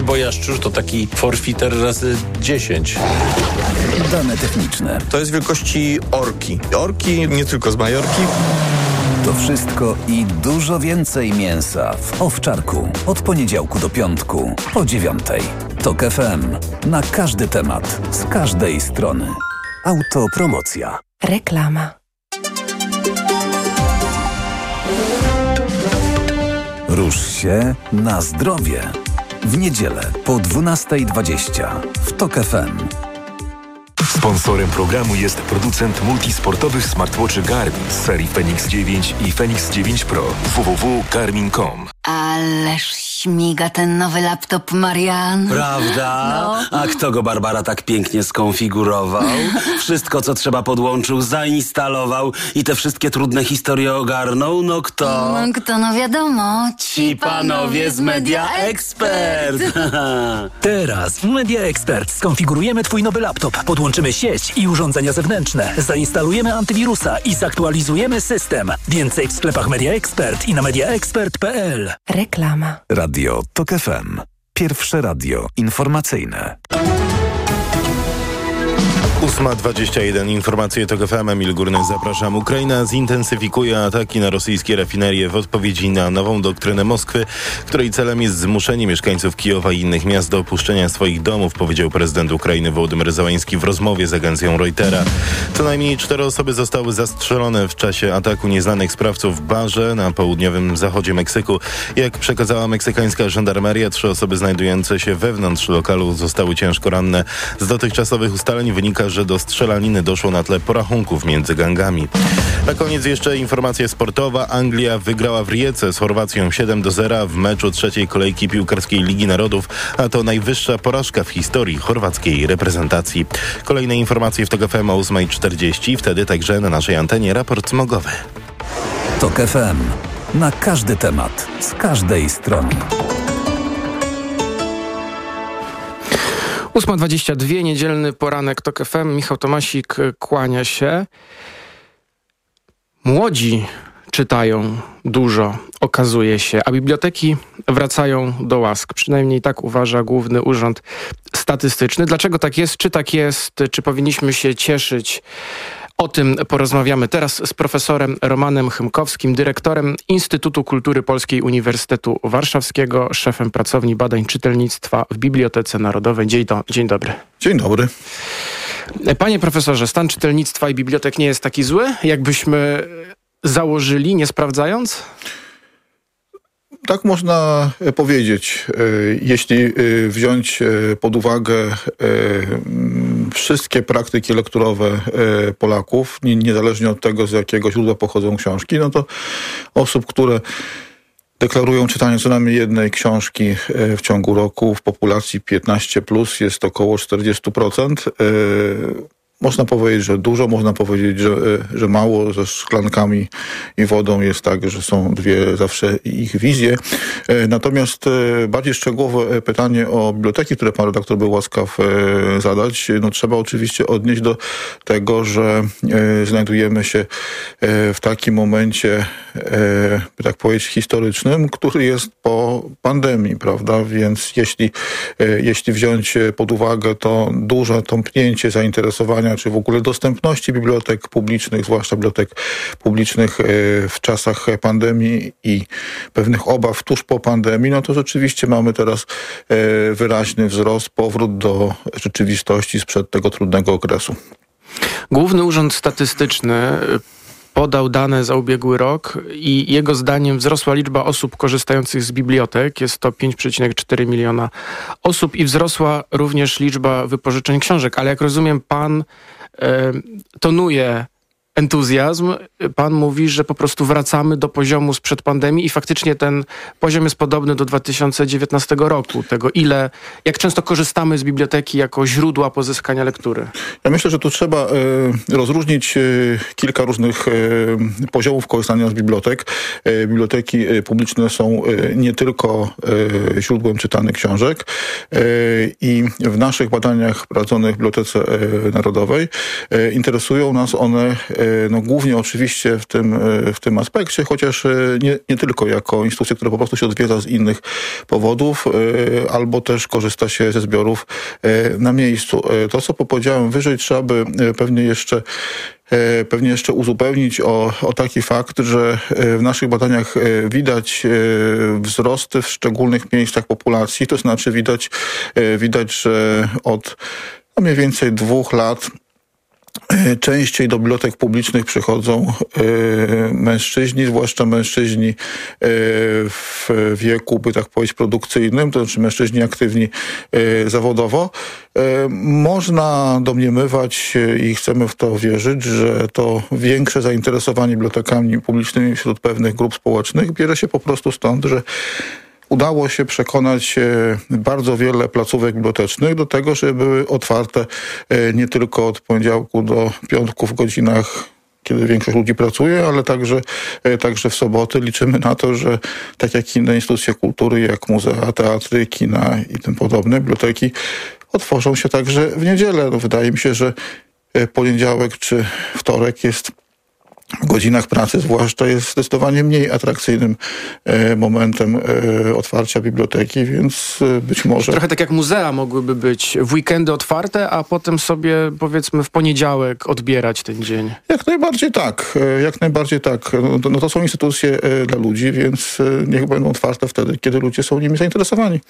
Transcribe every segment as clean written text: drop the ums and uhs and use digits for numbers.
bo jaszczur to taki forfiter razy 10. Dane techniczne. To jest wielkości orki. Orki nie tylko z Majorki. To wszystko i dużo więcej mięsa w Owczarku. Od poniedziałku do piątku po 9:00. TOK FM. Na każdy temat. Z każdej strony. Autopromocja. Reklama. Rusz się na zdrowie. W niedzielę po 12:20 w TOK FM. Sponsorem programu jest producent multisportowych smartwatchy Garmin z serii Fenix 9 i Fenix 9 Pro. www.garmin.com. Ależ śmiga ten nowy laptop, Marian. Prawda? No. A kto go, Barbara, tak pięknie skonfigurował? Wszystko, co trzeba, podłączył, zainstalował i te wszystkie trudne historie ogarnął? No kto? No kto, no wiadomo. Ci panowie z Media Expert. Teraz w Media Expert skonfigurujemy Twój nowy laptop, podłączymy sieć i urządzenia zewnętrzne, zainstalujemy antywirusa i zaktualizujemy system. Więcej w sklepach Media Expert i na mediaexpert.pl. Reklama. Radio TOK FM. Pierwsze radio informacyjne. 8:21. Informacje TOK FM. Emil Górny, zapraszam. Ukraina zintensyfikuje ataki na rosyjskie rafinerie w odpowiedzi na nową doktrynę Moskwy, której celem jest zmuszenie mieszkańców Kijowa i innych miast do opuszczenia swoich domów, powiedział prezydent Ukrainy Wołodymyr Zełański w rozmowie z agencją Reutera. Co najmniej 4 osoby zostały zastrzelone w czasie ataku nieznanych sprawców w barze na południowym zachodzie Meksyku. Jak przekazała meksykańska żandarmeria, 3 osoby znajdujące się wewnątrz lokalu zostały ciężko ranne. Z dotychczasowych ustaleń wynika, że do strzelaniny doszło na tle porachunków między gangami. Na koniec jeszcze informacja sportowa. Anglia wygrała w Rijece z Chorwacją 7-0 w meczu 3. kolejki piłkarskiej Ligi Narodów, a to najwyższa porażka w historii chorwackiej reprezentacji. Kolejne informacje w TOK FM o 8:40. Wtedy także na naszej antenie raport smogowy. TOK FM. Na każdy temat. Z każdej strony. 8:22, niedzielny poranek TOK FM. Michał Tomasik kłania się. Młodzi czytają dużo, okazuje się, a biblioteki wracają do łask. Przynajmniej tak uważa Główny Urząd Statystyczny. Dlaczego tak jest? Czy tak jest? Czy powinniśmy się cieszyć? O tym porozmawiamy teraz z profesorem Romanem Chymkowskim, dyrektorem Instytutu Kultury Polskiej Uniwersytetu Warszawskiego, szefem pracowni badań czytelnictwa w Bibliotece Narodowej. Dzień dobry. Dzień dobry. Panie profesorze, stan czytelnictwa i bibliotek nie jest taki zły, jakbyśmy założyli, nie sprawdzając? Tak można powiedzieć. Jeśli wziąć pod uwagę wszystkie praktyki lekturowe Polaków, niezależnie od tego, z jakiego źródła pochodzą książki, no to osób, które deklarują czytanie co najmniej jednej książki w ciągu roku w populacji 15+, jest około 40%. Można powiedzieć, że dużo, można powiedzieć, że mało. Ze szklankami i wodą jest tak, że są dwie zawsze ich wizje. Natomiast bardziej szczegółowe pytanie o biblioteki, które pan redaktor był łaskaw zadać, no trzeba oczywiście odnieść do tego, że znajdujemy się w takim momencie, by tak powiedzieć, historycznym, który jest po pandemii, prawda? Więc jeśli wziąć pod uwagę to duże tąpnięcie zainteresowania czy w ogóle dostępności bibliotek publicznych, zwłaszcza bibliotek publicznych w czasach pandemii i pewnych obaw tuż po pandemii, no to rzeczywiście mamy teraz wyraźny wzrost, powrót do rzeczywistości sprzed tego trudnego okresu. Główny Urząd Statystyczny podał dane za ubiegły rok i jego zdaniem wzrosła liczba osób korzystających z bibliotek. Jest to 5,4 miliona osób i wzrosła również liczba wypożyczeń książek. Ale jak rozumiem, pan tonuje entuzjazm. Pan mówi, że po prostu wracamy do poziomu sprzed pandemii i faktycznie ten poziom jest podobny do 2019 roku. Tego jak często korzystamy z biblioteki jako źródła pozyskania lektury. Ja myślę, że tu trzeba rozróżnić kilka różnych poziomów korzystania z bibliotek. Biblioteki publiczne są nie tylko źródłem czytanych książek i w naszych badaniach prowadzonych w Bibliotece Narodowej interesują nas one no głównie oczywiście w tym aspekcie, chociaż nie tylko jako instytucja, która po prostu się odwiedza z innych powodów, albo też korzysta się ze zbiorów na miejscu. To, co powiedziałem wyżej, trzeba by pewnie jeszcze uzupełnić o taki fakt, że w naszych badaniach widać wzrosty w szczególnych miejscach populacji, to znaczy widać, że od mniej więcej 2 lat częściej do bibliotek publicznych przychodzą mężczyźni, zwłaszcza mężczyźni w wieku, by tak powiedzieć, produkcyjnym, to znaczy mężczyźni aktywni zawodowo. Można domniemywać i chcemy w to wierzyć, że to większe zainteresowanie bibliotekami publicznymi wśród pewnych grup społecznych bierze się po prostu stąd, że udało się przekonać bardzo wiele placówek bibliotecznych do tego, żeby były otwarte nie tylko od poniedziałku do piątku w godzinach, kiedy większość ludzi pracuje, ale także w soboty. Liczymy na to, że tak jak inne instytucje kultury, jak muzea, teatry, kina i tym podobne, biblioteki otworzą się także w niedzielę. No, wydaje mi się, że poniedziałek czy wtorek jest w godzinach pracy zwłaszcza jest zdecydowanie mniej atrakcyjnym momentem otwarcia biblioteki, więc być może... Trochę tak jak muzea mogłyby być w weekendy otwarte, a potem sobie powiedzmy w poniedziałek odbierać ten dzień. Jak najbardziej tak. No to są instytucje dla ludzi, więc niech będą otwarte wtedy, kiedy ludzie są nimi zainteresowani.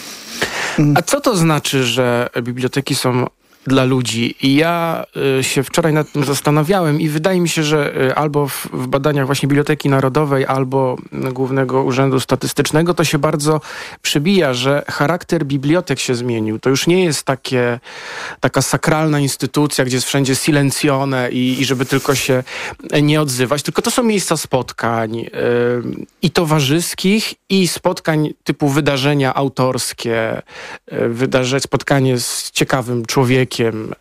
A co to znaczy, że biblioteki są dla ludzi? I ja się wczoraj nad tym zastanawiałem i wydaje mi się, że albo w badaniach właśnie Biblioteki Narodowej, albo Głównego Urzędu Statystycznego to się bardzo przebija, że charakter bibliotek się zmienił. To już nie jest taka sakralna instytucja, gdzie jest wszędzie silencione i żeby tylko się nie odzywać, tylko to są miejsca spotkań i towarzyskich, i spotkań typu wydarzenia autorskie, spotkanie z ciekawym człowiekiem.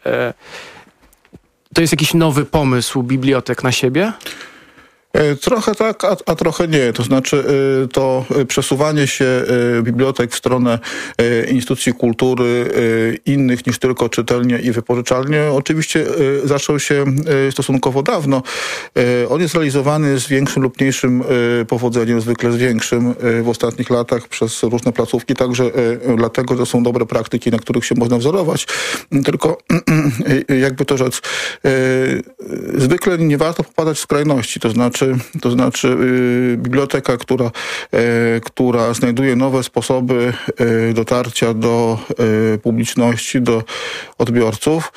To jest jakiś nowy pomysł bibliotek na siebie? Trochę tak, a trochę nie. To znaczy to przesuwanie się bibliotek w stronę instytucji kultury innych niż tylko czytelnie i wypożyczalnie oczywiście zaczął się stosunkowo dawno. On jest realizowany z większym lub mniejszym powodzeniem, zwykle z większym w ostatnich latach przez różne placówki, także dlatego, że są dobre praktyki, na których się można wzorować. Tylko jakby to rzec, zwykle nie warto popadać w skrajności, to znaczy biblioteka, która znajduje nowe sposoby dotarcia do publiczności, do odbiorców,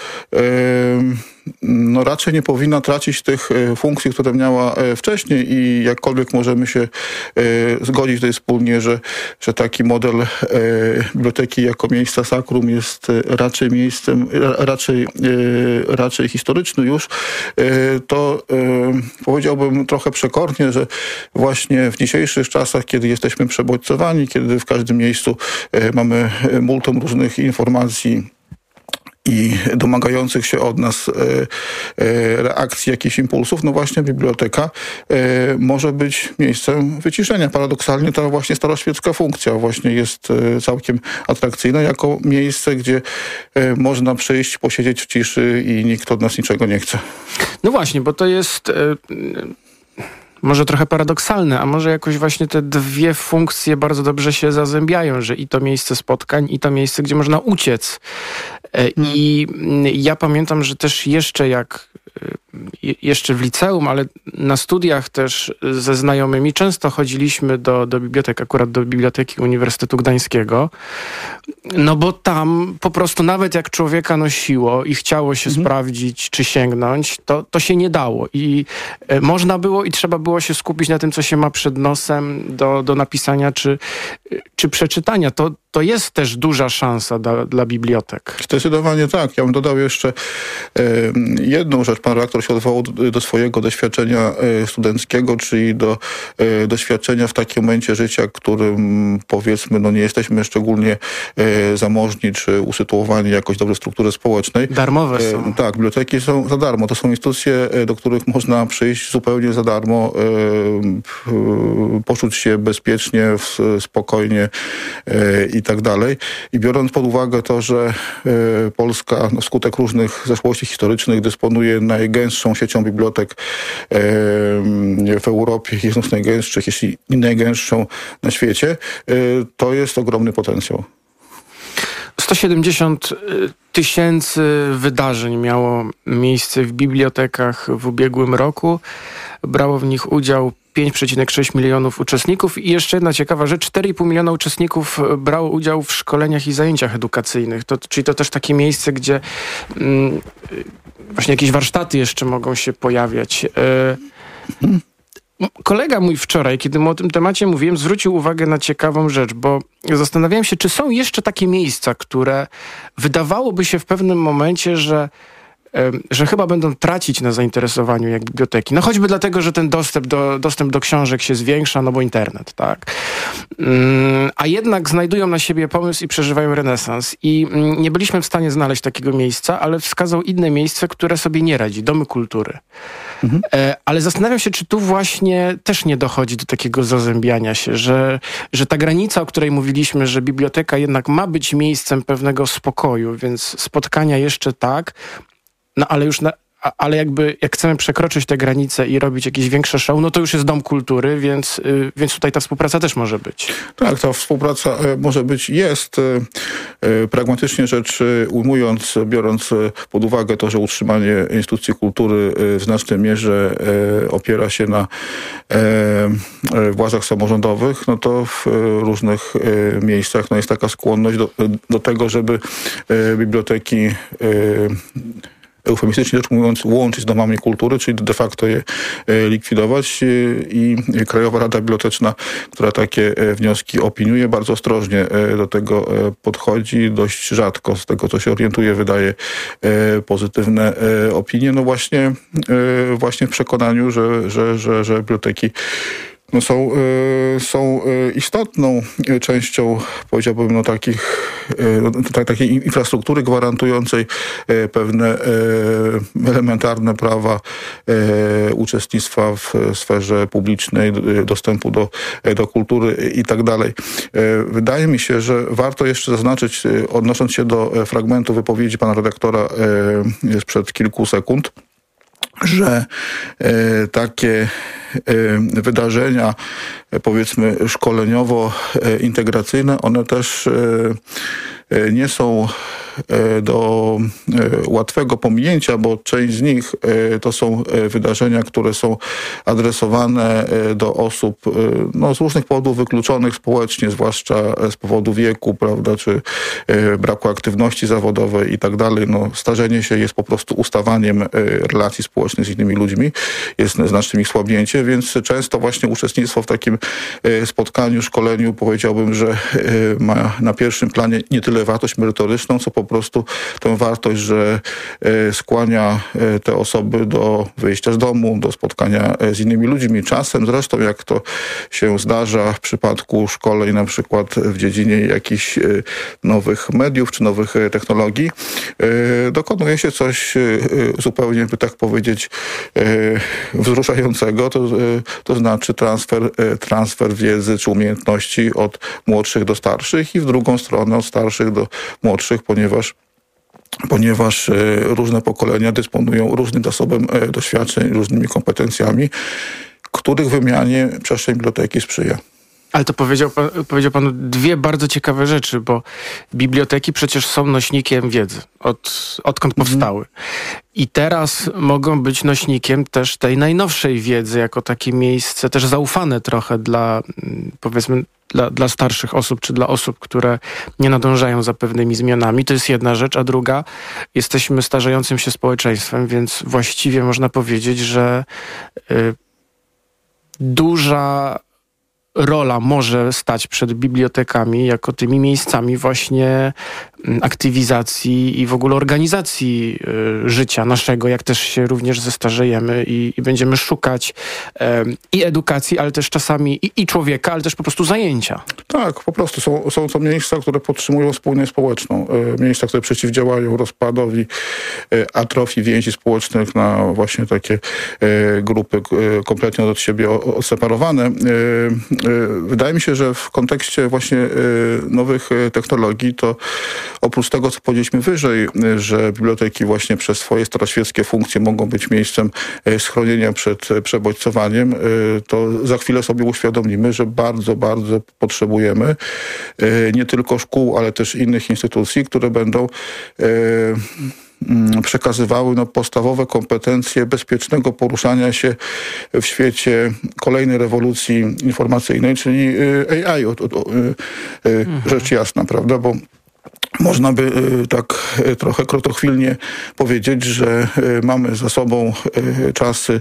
no raczej nie powinna tracić tych funkcji, które miała wcześniej i jakkolwiek możemy się zgodzić tutaj wspólnie, że taki model biblioteki jako miejsca sakrum jest raczej miejscem, raczej historyczny już, to powiedziałbym trochę przekornie, że właśnie w dzisiejszych czasach, kiedy jesteśmy przebodźcowani, kiedy w każdym miejscu mamy multum różnych informacji i domagających się od nas reakcji, jakichś impulsów, no właśnie biblioteka może być miejscem wyciszenia. Paradoksalnie ta właśnie staroświecka funkcja właśnie jest całkiem atrakcyjna jako miejsce, gdzie można przyjść, posiedzieć w ciszy i nikt od nas niczego nie chce. No właśnie, bo to jest może trochę paradoksalne, a może jakoś właśnie te dwie funkcje bardzo dobrze się zazębiają, że i to miejsce spotkań, i to miejsce, gdzie można uciec. I ja pamiętam, że też jeszcze w liceum, ale na studiach też ze znajomymi często chodziliśmy do bibliotek, akurat do Biblioteki Uniwersytetu Gdańskiego, no bo tam po prostu nawet jak człowieka nosiło i chciało się sprawdzić czy sięgnąć, to się nie dało i można było i trzeba było się skupić na tym, co się ma przed nosem do napisania czy przeczytania. To jest też duża szansa dla bibliotek. Zdecydowanie tak. Ja bym dodał jeszcze jedną rzecz. Pan redaktor się odwołał do swojego doświadczenia studenckiego, czyli do doświadczenia w takim momencie życia, którym powiedzmy, no nie jesteśmy szczególnie zamożni, czy usytuowani jakoś dobrze w strukturze społecznej. Darmowe są. Tak, biblioteki są za darmo. To są instytucje, do których można przyjść zupełnie za darmo, poczuć się bezpiecznie, spokojnie i tak dalej. I biorąc pod uwagę to, że Polska wskutek różnych zaszłości historycznych dysponuje najgęstszą najgęstszą siecią bibliotek w Europie, jedną z najgęstszych, jeśli nie najgęstszą na świecie, to jest ogromny potencjał. 170 tysięcy wydarzeń miało miejsce w bibliotekach w ubiegłym roku. Brało w nich udział 5,6 milionów uczestników i jeszcze jedna ciekawa rzecz, 4,5 miliona uczestników brało udział w szkoleniach i zajęciach edukacyjnych. Czyli to też takie miejsce, gdzie właśnie jakieś warsztaty jeszcze mogą się pojawiać. Kolega mój wczoraj, kiedy mu o tym temacie mówiłem, zwrócił uwagę na ciekawą rzecz, bo zastanawiałem się, czy są jeszcze takie miejsca, które wydawałoby się w pewnym momencie, że chyba będą tracić na zainteresowaniu jak biblioteki. No choćby dlatego, że ten dostęp do książek się zwiększa, no bo internet, tak. A jednak znajdują na siebie pomysł i przeżywają renesans. I nie byliśmy w stanie znaleźć takiego miejsca, ale wskazał inne miejsce, które sobie nie radzi. Domy kultury. Ale zastanawiam się, czy tu właśnie też nie dochodzi do takiego zazębiania się, że ta granica, o której mówiliśmy, że biblioteka jednak ma być miejscem pewnego spokoju, więc spotkania jeszcze tak, no ale już ale jakby jak chcemy przekroczyć te granice i robić jakieś większe show, no to już jest dom kultury, więc tutaj ta współpraca też może być. Tak, ta współpraca może być, jest. Pragmatycznie rzecz ujmując, biorąc pod uwagę to, że utrzymanie instytucji kultury w znacznej mierze opiera się na władzach samorządowych, no to w różnych miejscach jest taka skłonność do tego, żeby biblioteki eufemistycznie rzecz mówiąc, łączyć z domami kultury, czyli de facto je likwidować i Krajowa Rada Biblioteczna, która takie wnioski opiniuje, bardzo ostrożnie do tego podchodzi, dość rzadko z tego, co się orientuje, wydaje pozytywne opinie, no właśnie w przekonaniu, że biblioteki są istotną częścią, powiedziałbym, takiej infrastruktury gwarantującej pewne elementarne prawa uczestnictwa w sferze publicznej, dostępu do kultury i tak dalej. Wydaje mi się, że warto jeszcze zaznaczyć, odnosząc się do fragmentu wypowiedzi pana redaktora sprzed kilku sekund, że takie wydarzenia, powiedzmy szkoleniowo-integracyjne, one też nie są do łatwego pominięcia, bo część z nich to są wydarzenia, które są adresowane do osób z różnych powodów wykluczonych społecznie, zwłaszcza z powodu wieku, prawda, czy braku aktywności zawodowej i tak dalej. Starzenie się jest po prostu ustawaniem relacji społecznych z innymi ludźmi, jest znacznym ich słabnięciem, więc często właśnie uczestnictwo w takim spotkaniu, szkoleniu, powiedziałbym, że ma na pierwszym planie nie tyle wartość merytoryczną, co po prostu tę wartość, że skłania te osoby do wyjścia z domu, do spotkania z innymi ludźmi. Czasem zresztą, jak to się zdarza w przypadku szkoleń na przykład w dziedzinie jakichś nowych mediów czy nowych technologii, dokonuje się coś zupełnie, by tak powiedzieć, wzruszającego, to znaczy transfer wiedzy czy umiejętności od młodszych do starszych i w drugą stronę od starszych do młodszych, ponieważ różne pokolenia dysponują różnym zasobem doświadczeń, różnymi kompetencjami, których wymianie przestrzeń biblioteki sprzyja. Ale to powiedział pan dwie bardzo ciekawe rzeczy, bo biblioteki przecież są nośnikiem wiedzy, odkąd powstały. I teraz mogą być nośnikiem też tej najnowszej wiedzy, jako takie miejsce też zaufane trochę dla, powiedzmy, dla starszych osób, czy dla osób, które nie nadążają za pewnymi zmianami. To jest jedna rzecz, a druga, jesteśmy starzejącym się społeczeństwem, więc właściwie można powiedzieć, że duża rola może stać przed bibliotekami jako tymi miejscami właśnie aktywizacji i w ogóle organizacji życia naszego, jak też się również zestarzejemy i będziemy szukać i edukacji, ale też czasami i człowieka, ale też po prostu zajęcia. Tak, po prostu są to miejsca, które podtrzymują spójność społeczną. Miejsca, które przeciwdziałają rozpadowi, atrofii więzi społecznych na właśnie takie grupy kompletnie od siebie odseparowane. Wydaje mi się, że w kontekście właśnie nowych technologii to oprócz tego, co powiedzieliśmy wyżej, że biblioteki właśnie przez swoje staroświeckie funkcje mogą być miejscem schronienia przed przebodźcowaniem, to za chwilę sobie uświadomimy, że bardzo, bardzo potrzebujemy nie tylko szkół, ale też innych instytucji, które będą przekazywały podstawowe kompetencje bezpiecznego poruszania się w świecie kolejnej rewolucji informacyjnej, czyli AI, rzecz jasna, prawda, bo można by tak trochę krotochwilnie powiedzieć, że mamy za sobą czasy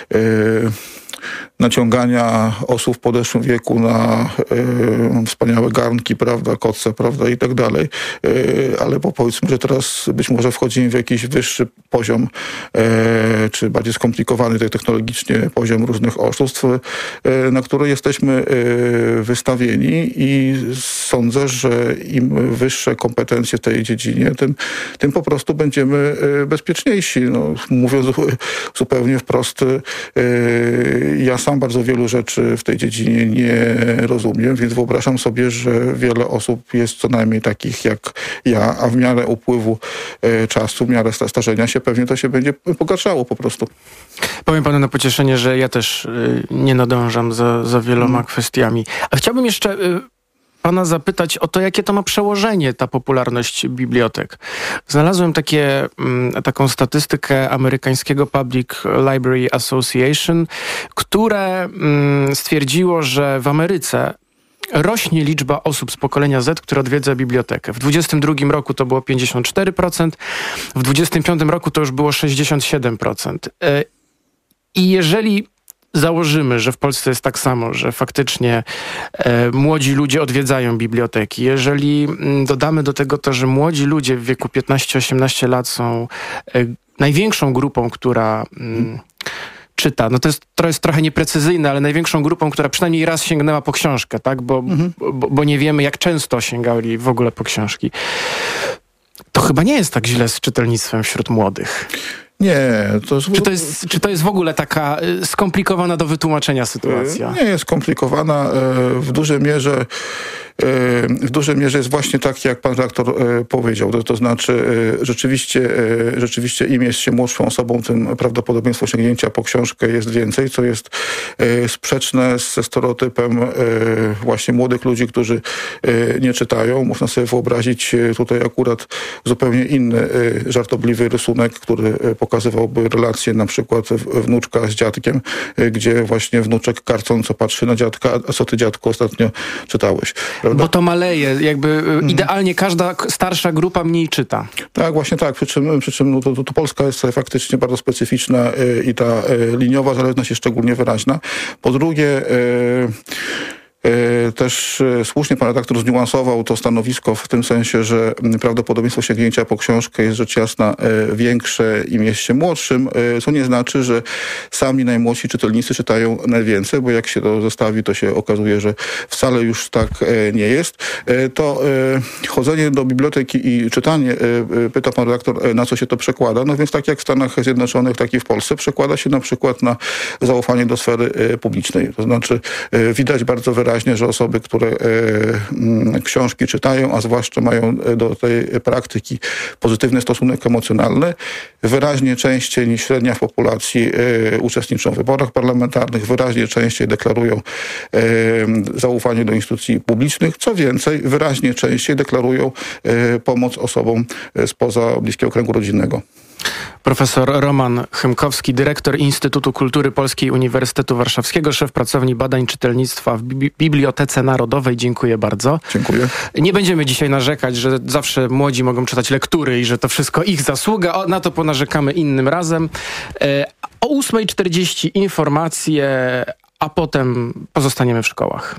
naciągania osób w podeszłym wieku na wspaniałe garnki, prawda, koce, prawda, i tak dalej. Ale powiedzmy, że teraz być może wchodzimy w jakiś wyższy poziom, czy bardziej skomplikowany technologicznie poziom różnych oszustw, na które jesteśmy wystawieni i sądzę, że im wyższe kompetencje w tej dziedzinie, tym po prostu będziemy bezpieczniejsi. No, mówiąc zupełnie wprost, ja sam bardzo wielu rzeczy w tej dziedzinie nie rozumiem, więc wyobrażam sobie, że wiele osób jest co najmniej takich jak ja, a w miarę upływu czasu, w miarę starzenia się pewnie to się będzie pogarszało po prostu. Powiem panu na pocieszenie, że ja też nie nadążam za wieloma kwestiami. A chciałbym jeszcze pana zapytać o to, jakie to ma przełożenie, ta popularność bibliotek. Znalazłem taką statystykę amerykańskiego Public Library Association, które stwierdziło, że w Ameryce rośnie liczba osób z pokolenia Z, które odwiedza bibliotekę. W 2022 roku to było 54%, w 2025 roku to już było 67%. I jeżeli założymy, że w Polsce jest tak samo, że faktycznie młodzi ludzie odwiedzają biblioteki. Jeżeli dodamy do tego to, że młodzi ludzie w wieku 15-18 lat są największą grupą, która czyta, no to jest trochę nieprecyzyjne, ale największą grupą, która przynajmniej raz sięgnęła po książkę, tak? Bo nie wiemy, jak często sięgali w ogóle po książki. To chyba nie jest tak źle z czytelnictwem wśród młodych. Nie. Czy to jest w ogóle taka skomplikowana do wytłumaczenia sytuacja? Nie jest skomplikowana. W dużej mierze jest właśnie tak, jak pan redaktor powiedział. To znaczy rzeczywiście im jest się młodszą osobą, tym prawdopodobieństwo sięgnięcia po książkę jest więcej, co jest sprzeczne ze stereotypem właśnie młodych ludzi, którzy nie czytają. Można sobie wyobrazić tutaj akurat zupełnie inny żartobliwy rysunek, który pokazywałby relację na przykład wnuczka z dziadkiem, gdzie właśnie wnuczek karcąco patrzy na dziadka, a co ty, dziadku, ostatnio czytałeś? Prawda? Bo to maleje, jakby idealnie każda starsza grupa mniej czyta. Tak, właśnie tak, przy czym no, to Polska jest faktycznie bardzo specyficzna i ta liniowa zależność jest szczególnie wyraźna. Po drugie, też słusznie pan redaktor zniuansował to stanowisko w tym sensie, że prawdopodobieństwo sięgnięcia po książkę jest rzecz jasna większe im jest się młodszym, co nie znaczy, że sami najmłodsi czytelnicy czytają najwięcej, bo jak się to zestawi, to się okazuje, że wcale już tak nie jest. To chodzenie do biblioteki i czytanie, pyta pan redaktor, na co się to przekłada. No więc tak jak w Stanach Zjednoczonych, tak i w Polsce przekłada się na przykład na zaufanie do sfery publicznej. To znaczy widać bardzo wyraźnie, że osoby, które książki czytają, a zwłaszcza mają do tej praktyki pozytywny stosunek emocjonalny, wyraźnie częściej niż średnia w populacji uczestniczą w wyborach parlamentarnych, wyraźnie częściej deklarują zaufanie do instytucji publicznych, co więcej, wyraźnie częściej deklarują pomoc osobom spoza bliskiego kręgu rodzinnego. Profesor Roman Chymkowski, dyrektor Instytutu Kultury Polskiej Uniwersytetu Warszawskiego, szef pracowni badań czytelnictwa w Bibliotece Narodowej. Dziękuję bardzo. Dziękuję. Nie będziemy dzisiaj narzekać, że zawsze młodzi mogą czytać lektury i że to wszystko ich zasługa. Na to ponarzekamy innym razem. O 8:40 informacje, a potem pozostaniemy w szkołach.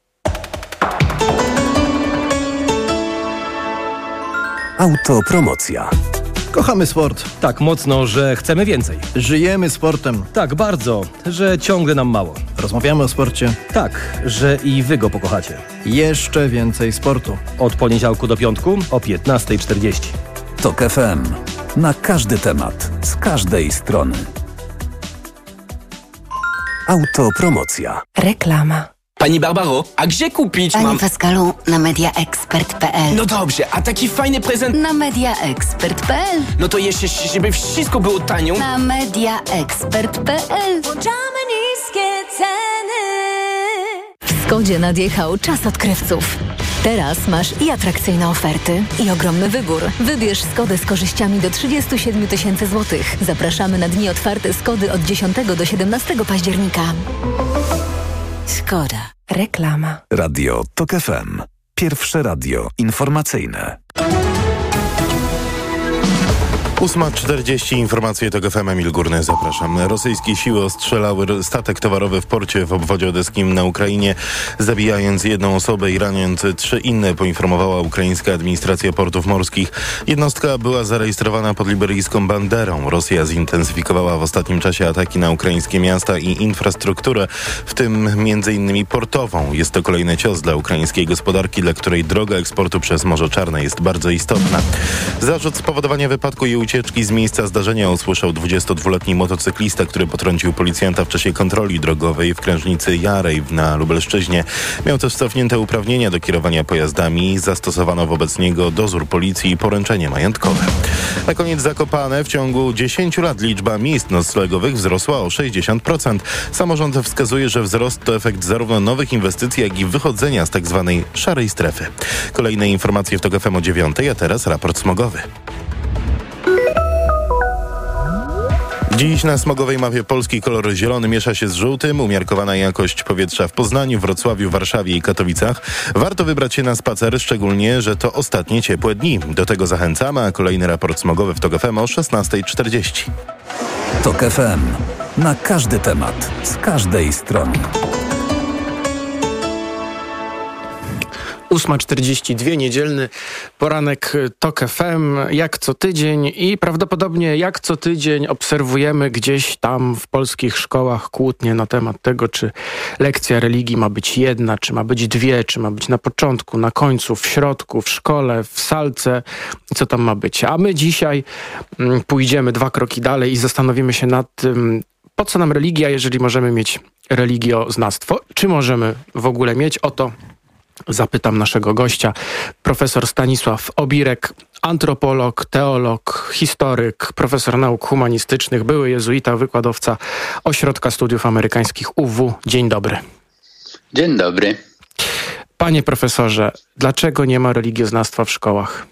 Autopromocja. Kochamy sport. Tak mocno, że chcemy więcej. Żyjemy sportem. Tak bardzo, że ciągle nam mało. Rozmawiamy o sporcie. Tak, że i wy go pokochacie. Jeszcze więcej sportu. Od poniedziałku do piątku o 15:40. TOK FM. Na każdy temat, z każdej strony. Autopromocja. Reklama. Pani Barbaro, a gdzie kupić Panie Pascalu, na mediaexpert.pl. No dobrze, a taki fajny prezent... Na mediaexpert.pl. No to jeszcze, żeby wszystko było tanio. Na mediaexpert.pl. Włączamy niskie ceny. W Skodzie nadjechał czas odkrywców. Teraz masz i atrakcyjne oferty, i ogromny wybór. Wybierz Skodę z korzyściami do 37 000 złotych. Zapraszamy na dni otwarte Skody od 10 do 17 października. Szkoda. Reklama. Radio TOK FM. Pierwsze radio informacyjne. 8:40, informacje TOK FM, Emil Górny, zapraszam. Rosyjskie siły ostrzelały statek towarowy w porcie w obwodzie odeskim na Ukrainie, zabijając jedną osobę i raniąc 3 inne, poinformowała ukraińska administracja portów morskich. Jednostka była zarejestrowana pod liberijską banderą. Rosja zintensyfikowała w ostatnim czasie ataki na ukraińskie miasta i infrastrukturę, w tym m.in. portową. Jest to kolejny cios dla ukraińskiej gospodarki, dla której droga eksportu przez Morze Czarne jest bardzo istotna. Zarzut spowodowania wypadku i ucieczki z miejsca zdarzenia usłyszał 22-letni motocyklista, który potrącił policjanta w czasie kontroli drogowej w krężnicy Jarej na Lubelszczyźnie. Miał też cofnięte uprawnienia do kierowania pojazdami. Zastosowano wobec niego dozór policji i poręczenie majątkowe. Na koniec Zakopane. W ciągu 10 lat liczba miejsc noclegowych wzrosła o 60%. Samorząd wskazuje, że wzrost to efekt zarówno nowych inwestycji, jak i wychodzenia z tzw. szarej strefy. Kolejne informacje w TOK FM o 9:00, a teraz raport smogowy. Dziś na smogowej mapie Polski kolor zielony miesza się z żółtym. Umiarkowana jakość powietrza w Poznaniu, Wrocławiu, Warszawie i Katowicach. Warto wybrać się na spacer, szczególnie, że to ostatnie ciepłe dni. Do tego zachęcamy, a kolejny raport smogowy w TOK FM o 16:40. TOK FM. Na każdy temat, z każdej strony. 8:42, niedzielny poranek TOK FM, jak co tydzień i prawdopodobnie jak co tydzień obserwujemy gdzieś tam w polskich szkołach kłótnie na temat tego, czy lekcja religii ma być jedna, czy ma być dwie, czy ma być na początku, na końcu, w środku, w szkole, w salce, co tam ma być. A my dzisiaj pójdziemy 2 kroki dalej i zastanowimy się nad tym, po co nam religia, jeżeli możemy mieć religioznawstwo, czy możemy w ogóle mieć. Oto zapytam naszego gościa, profesor Stanisław Obirek, antropolog, teolog, historyk, profesor nauk humanistycznych, były jezuita, wykładowca Ośrodka Studiów Amerykańskich UW. Dzień dobry. Dzień dobry. Panie profesorze, dlaczego nie ma religioznawstwa w szkołach?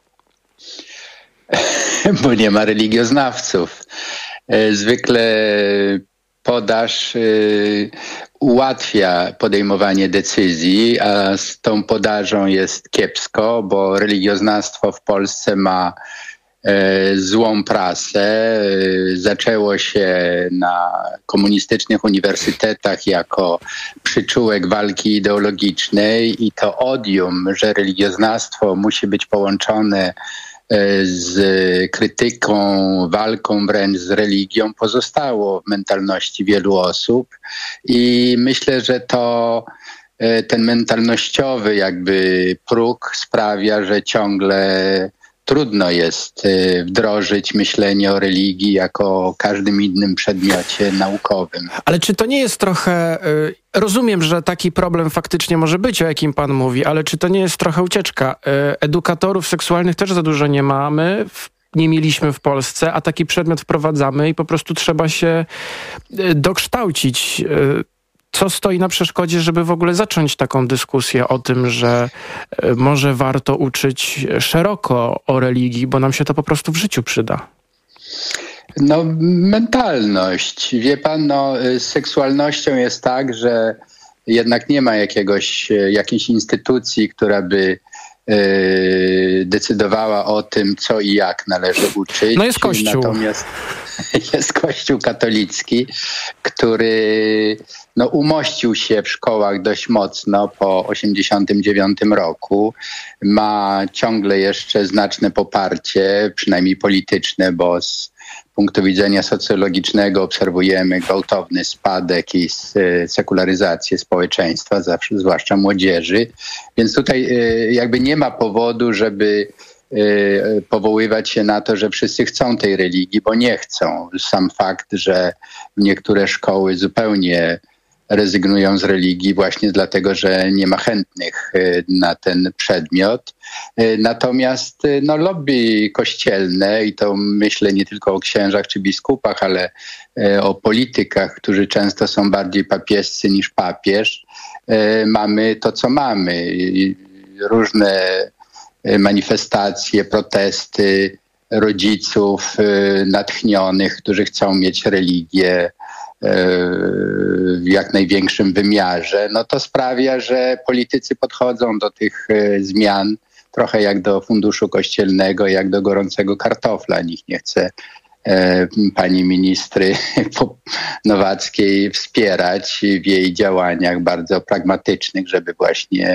Bo nie ma religioznawców. Zwykle podaż ułatwia podejmowanie decyzji, a z tą podażą jest kiepsko, bo religioznawstwo w Polsce ma złą prasę. Zaczęło się na komunistycznych uniwersytetach jako przyczółek walki ideologicznej i to odium, że religioznawstwo musi być połączone z krytyką, walką wręcz z religią pozostało w mentalności wielu osób i myślę, że to ten mentalnościowy jakby próg sprawia, że ciągle trudno jest wdrożyć myślenie o religii jako o każdym innym przedmiocie naukowym. Ale czy to nie jest trochę... Rozumiem, że taki problem faktycznie może być, o jakim pan mówi, ale czy to nie jest trochę ucieczka? Edukatorów seksualnych też za dużo nie mamy, nie mieliśmy w Polsce, a taki przedmiot wprowadzamy i po prostu trzeba się dokształcić. Co stoi na przeszkodzie, żeby w ogóle zacząć taką dyskusję o tym, że może warto uczyć szeroko o religii, bo nam się to po prostu w życiu przyda? No, mentalność. Wie pan, z seksualnością jest tak, że jednak nie ma jakiejś instytucji, która by decydowała o tym, co i jak należy uczyć. No jest Kościół. Natomiast jest Kościół katolicki, który umościł się w szkołach dość mocno po 1989 roku. Ma ciągle jeszcze znaczne poparcie, przynajmniej polityczne, bo z punktu widzenia socjologicznego obserwujemy gwałtowny spadek i sekularyzację społeczeństwa, zwłaszcza młodzieży. Więc tutaj jakby nie ma powodu, żeby powoływać się na to, że wszyscy chcą tej religii, bo nie chcą. Sam fakt, że niektóre szkoły zupełnie rezygnują z religii właśnie dlatego, że nie ma chętnych na ten przedmiot. Natomiast lobby kościelne, i to myślę nie tylko o księżach czy biskupach, ale o politykach, którzy często są bardziej papiescy niż papież, mamy to, co mamy. Różne manifestacje, protesty rodziców natchnionych, którzy chcą mieć religię w jak największym wymiarze, to sprawia, że politycy podchodzą do tych zmian trochę jak do funduszu kościelnego, jak do gorącego kartofla. Nikt nie chce pani ministry Nowackiej wspierać w jej działaniach bardzo pragmatycznych, żeby właśnie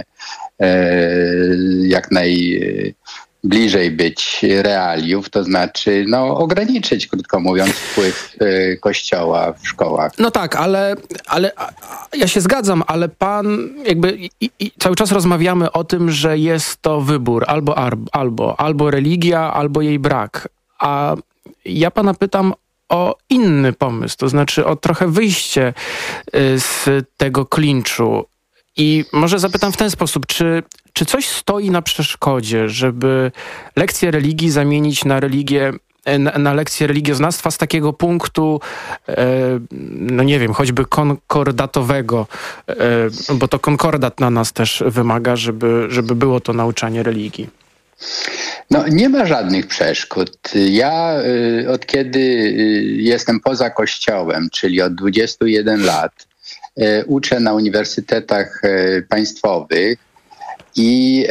jak najbliżej być realiów, to znaczy ograniczyć, krótko mówiąc, wpływ Kościoła w szkołach. No tak, ale ja się zgadzam, ale pan jakby i cały czas rozmawiamy o tym, że jest to wybór albo religia, albo jej brak. A ja pana pytam o inny pomysł, to znaczy o trochę wyjście z tego klinczu. I może zapytam w ten sposób, czy coś stoi na przeszkodzie, żeby lekcję religii zamienić na religię, na lekcję religioznawstwa z takiego punktu, nie wiem, choćby konkordatowego, bo to konkordat na nas też wymaga, żeby było to nauczanie religii. Nie ma żadnych przeszkód. Ja od kiedy jestem poza Kościołem, czyli od 21 lat, uczę na uniwersytetach państwowych i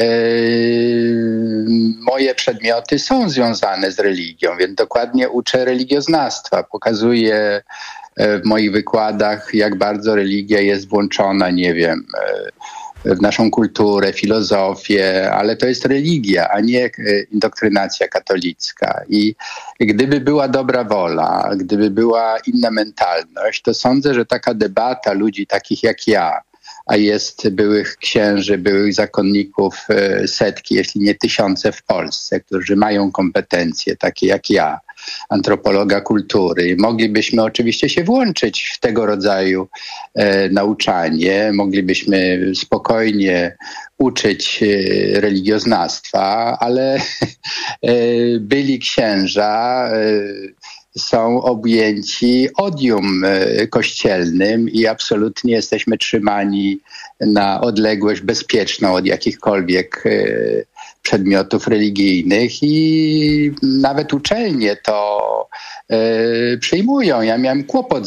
moje przedmioty są związane z religią, więc dokładnie uczę religioznawstwa. Pokazuję w moich wykładach, jak bardzo religia jest włączona, w naszą kulturę, filozofię, ale to jest religia, a nie indoktrynacja katolicka. I gdyby była dobra wola, gdyby była inna mentalność, to sądzę, że taka debata ludzi takich jak ja, a jest byłych księży, byłych zakonników setki, jeśli nie tysiące w Polsce, którzy mają kompetencje takie jak ja, antropologa kultury. Moglibyśmy oczywiście się włączyć w tego rodzaju nauczanie, moglibyśmy spokojnie uczyć religioznawstwa, ale byli księża są objęci odium kościelnym i absolutnie jesteśmy trzymani na odległość bezpieczną od jakichkolwiek przedmiotów religijnych i nawet uczelnie to przyjmują. Ja miałem kłopot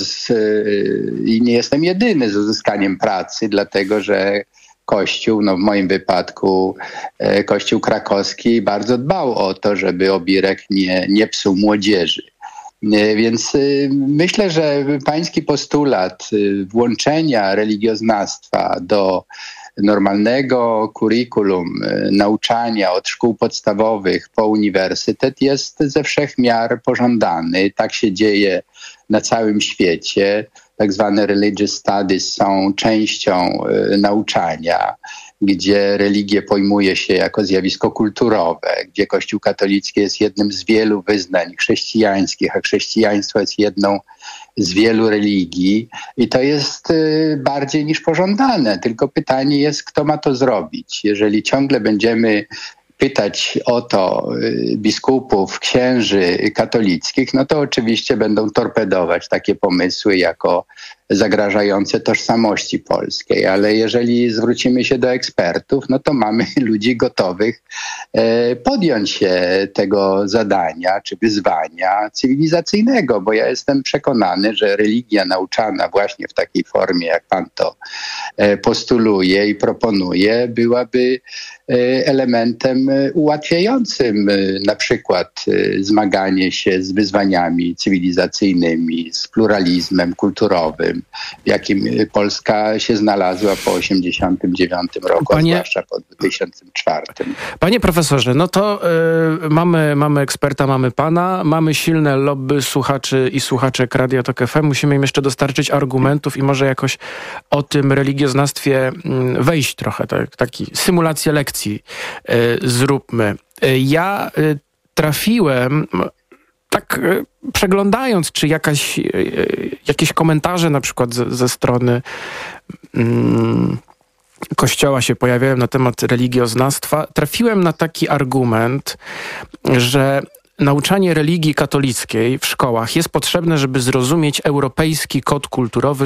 i nie jestem jedyny z uzyskaniem pracy, dlatego że Kościół, w moim wypadku Kościół krakowski bardzo dbał o to, żeby obirek nie psuł młodzieży. Więc myślę, że pański postulat włączenia religioznawstwa do normalnego kurikulum nauczania od szkół podstawowych po uniwersytet jest ze wszech miar pożądany. Tak się dzieje na całym świecie. Tak zwane religious studies są częścią nauczania, gdzie religię pojmuje się jako zjawisko kulturowe, gdzie Kościół katolicki jest jednym z wielu wyznań chrześcijańskich, a chrześcijaństwo jest jedną z wielu religii i to jest bardziej niż pożądane. Tylko pytanie jest, kto ma to zrobić. Jeżeli ciągle będziemy pytać o to biskupów, księży katolickich, to oczywiście będą torpedować takie pomysły jako zagrażające tożsamości polskiej. Ale jeżeli zwrócimy się do ekspertów, to mamy ludzi gotowych podjąć się tego zadania czy wyzwania cywilizacyjnego, bo ja jestem przekonany, że religia nauczana właśnie w takiej formie, jak pan to postuluje i proponuje, byłaby elementem ułatwiającym na przykład zmaganie się z wyzwaniami cywilizacyjnymi, z pluralizmem kulturowym, w jakim Polska się znalazła po 1989 roku, a zwłaszcza po 2004. Panie profesorze, to mamy eksperta, mamy pana, mamy silne lobby słuchaczy i słuchaczek Radia Tok FM. Musimy im jeszcze dostarczyć argumentów i może jakoś o tym religioznawstwie wejść trochę, taki symulację lekcji zróbmy. Ja trafiłem tak przeglądając, czy jakieś komentarze na przykład ze strony Kościoła się pojawiają na temat religioznawstwa, trafiłem na taki argument, że nauczanie religii katolickiej w szkołach jest potrzebne, żeby zrozumieć europejski kod kulturowy,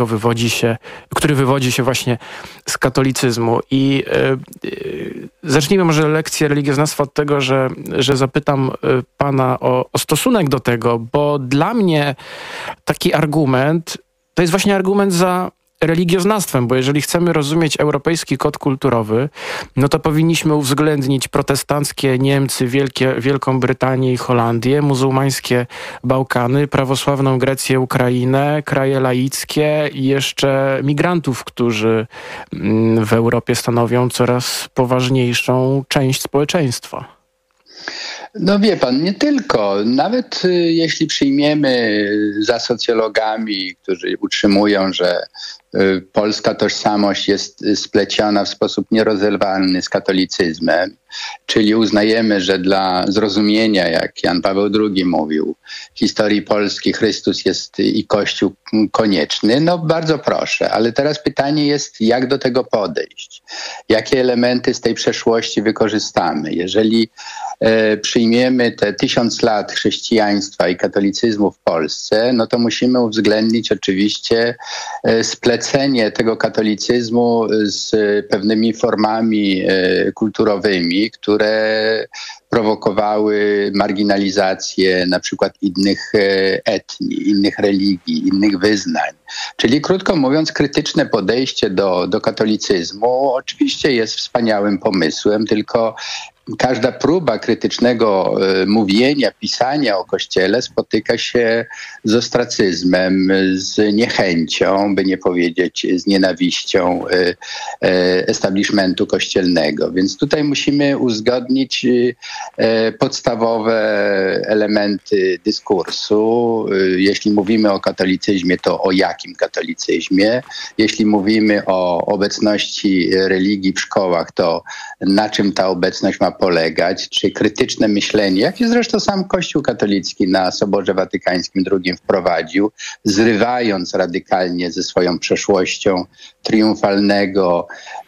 który wywodzi się właśnie z katolicyzmu. I zacznijmy może lekcję religioznawstwa od tego, że zapytam pana o stosunek do tego, bo dla mnie taki argument to jest właśnie argument za religioznawstwem, bo jeżeli chcemy rozumieć europejski kod kulturowy, no to powinniśmy uwzględnić protestanckie Niemcy, Wielką Brytanię i Holandię, muzułmańskie Bałkany, prawosławną Grecję, Ukrainę, kraje laickie i jeszcze migrantów, którzy w Europie stanowią coraz poważniejszą część społeczeństwa. No wie pan, nie tylko. Nawet jeśli przyjmiemy za socjologami, którzy utrzymują, że polska tożsamość jest spleciona w sposób nierozerwalny z katolicyzmem, czyli uznajemy, że dla zrozumienia, jak Jan Paweł II mówił, historii Polski Chrystus jest i Kościół konieczny, no bardzo proszę. Ale teraz pytanie jest, jak do tego podejść? Jakie elementy z tej przeszłości wykorzystamy? Jeżeli przyjmiemy te 1000 lat chrześcijaństwa i katolicyzmu w Polsce, no to musimy uwzględnić oczywiście splecenie tego katolicyzmu z pewnymi formami kulturowymi, które prowokowały marginalizację na przykład innych etnii, innych religii, innych wyznań. Czyli krótko mówiąc, krytyczne podejście do katolicyzmu oczywiście jest wspaniałym pomysłem, tylko każda próba krytycznego mówienia, pisania o Kościele spotyka się z ostracyzmem, z niechęcią, by nie powiedzieć z nienawiścią establishmentu kościelnego. Więc tutaj musimy uzgodnić podstawowe elementy dyskursu. Jeśli mówimy o katolicyzmie, to o jakim katolicyzmie? Jeśli mówimy o obecności religii w szkołach, to na czym ta obecność ma polegać? Czy krytyczne myślenie, jakie zresztą sam Kościół katolicki na Soborze Watykańskim II wprowadził, zrywając radykalnie ze swoją przeszłością triumfalnego,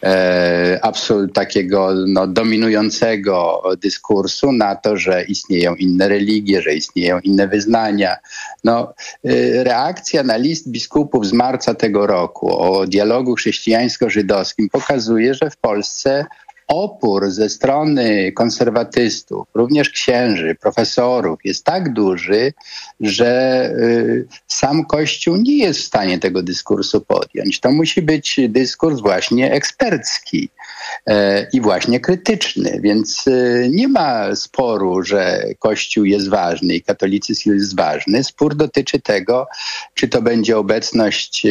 takiego dominującego dyskursu na to, że istnieją inne religie, że istnieją inne wyznania. Reakcja na list biskupów z marca tego roku o dialogu chrześcijańsko-żydowskim pokazuje, że w Polsce opór ze strony konserwatystów, również księży, profesorów jest tak duży, że sam Kościół nie jest w stanie tego dyskursu podjąć. To musi być dyskurs właśnie ekspercki i właśnie krytyczny, więc nie ma sporu, że Kościół jest ważny i katolicyzm jest ważny. Spór dotyczy tego, czy to będzie obecność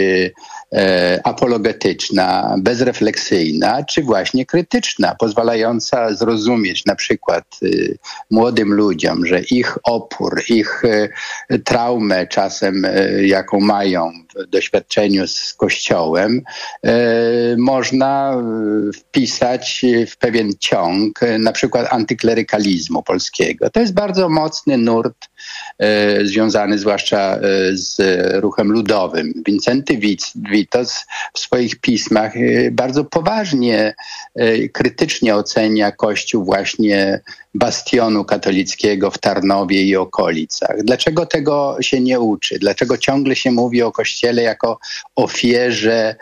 apologetyczna, bezrefleksyjna, czy właśnie krytyczna, pozwalająca zrozumieć na przykład młodym ludziom, że ich opór, ich traumę czasem, jaką mają w doświadczeniu z Kościołem, można wpisać w pewien ciąg na przykład antyklerykalizmu polskiego. To jest bardzo mocny nurt związany zwłaszcza z ruchem ludowym. Wincenty Witos w swoich pismach bardzo poważnie, krytycznie ocenia Kościół właśnie bastionu katolickiego w Tarnowie i okolicach. Dlaczego tego się nie uczy? Dlaczego ciągle się mówi o Kościele jako ofierze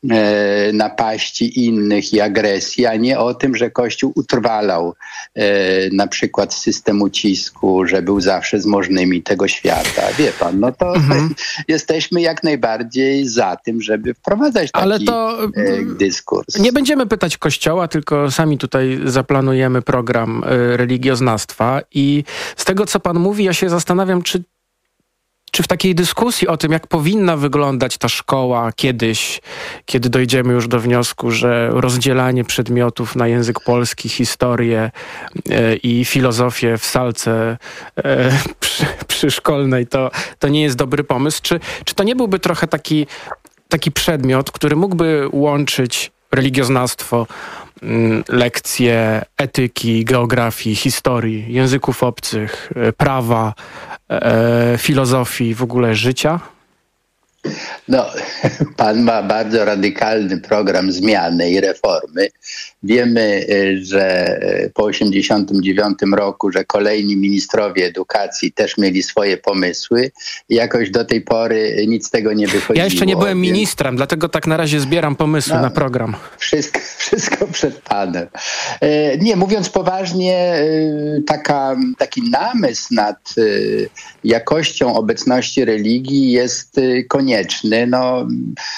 napaści innych i agresji, a nie o tym, że Kościół utrwalał na przykład system ucisku, że był zawsze z możnymi tego świata. Wie pan, jesteśmy jak najbardziej za tym, żeby wprowadzać taki dyskurs. Nie będziemy pytać Kościoła, tylko sami tutaj zaplanujemy program religioznawstwa i z tego, co pan mówi, ja się zastanawiam, czy w takiej dyskusji o tym, jak powinna wyglądać ta szkoła kiedyś, kiedy dojdziemy już do wniosku, że rozdzielanie przedmiotów na język polski, historię i filozofię w salce przyszkolnej, to nie jest dobry pomysł. Czy to nie byłby trochę taki przedmiot, który mógłby łączyć religioznawstwo lekcje etyki, geografii, historii, języków obcych, prawa, filozofii, w ogóle życia? No, pan ma bardzo radykalny program zmiany i reformy. Wiemy, że po 1989 roku, że kolejni ministrowie edukacji też mieli swoje pomysły i jakoś do tej pory nic z tego nie wychodziło. Ja jeszcze nie byłem ministrem, dlatego tak na razie zbieram pomysły na program. Wszystko przed panem. Nie, mówiąc poważnie, taki namysł nad jakością obecności religii jest konieczny. No,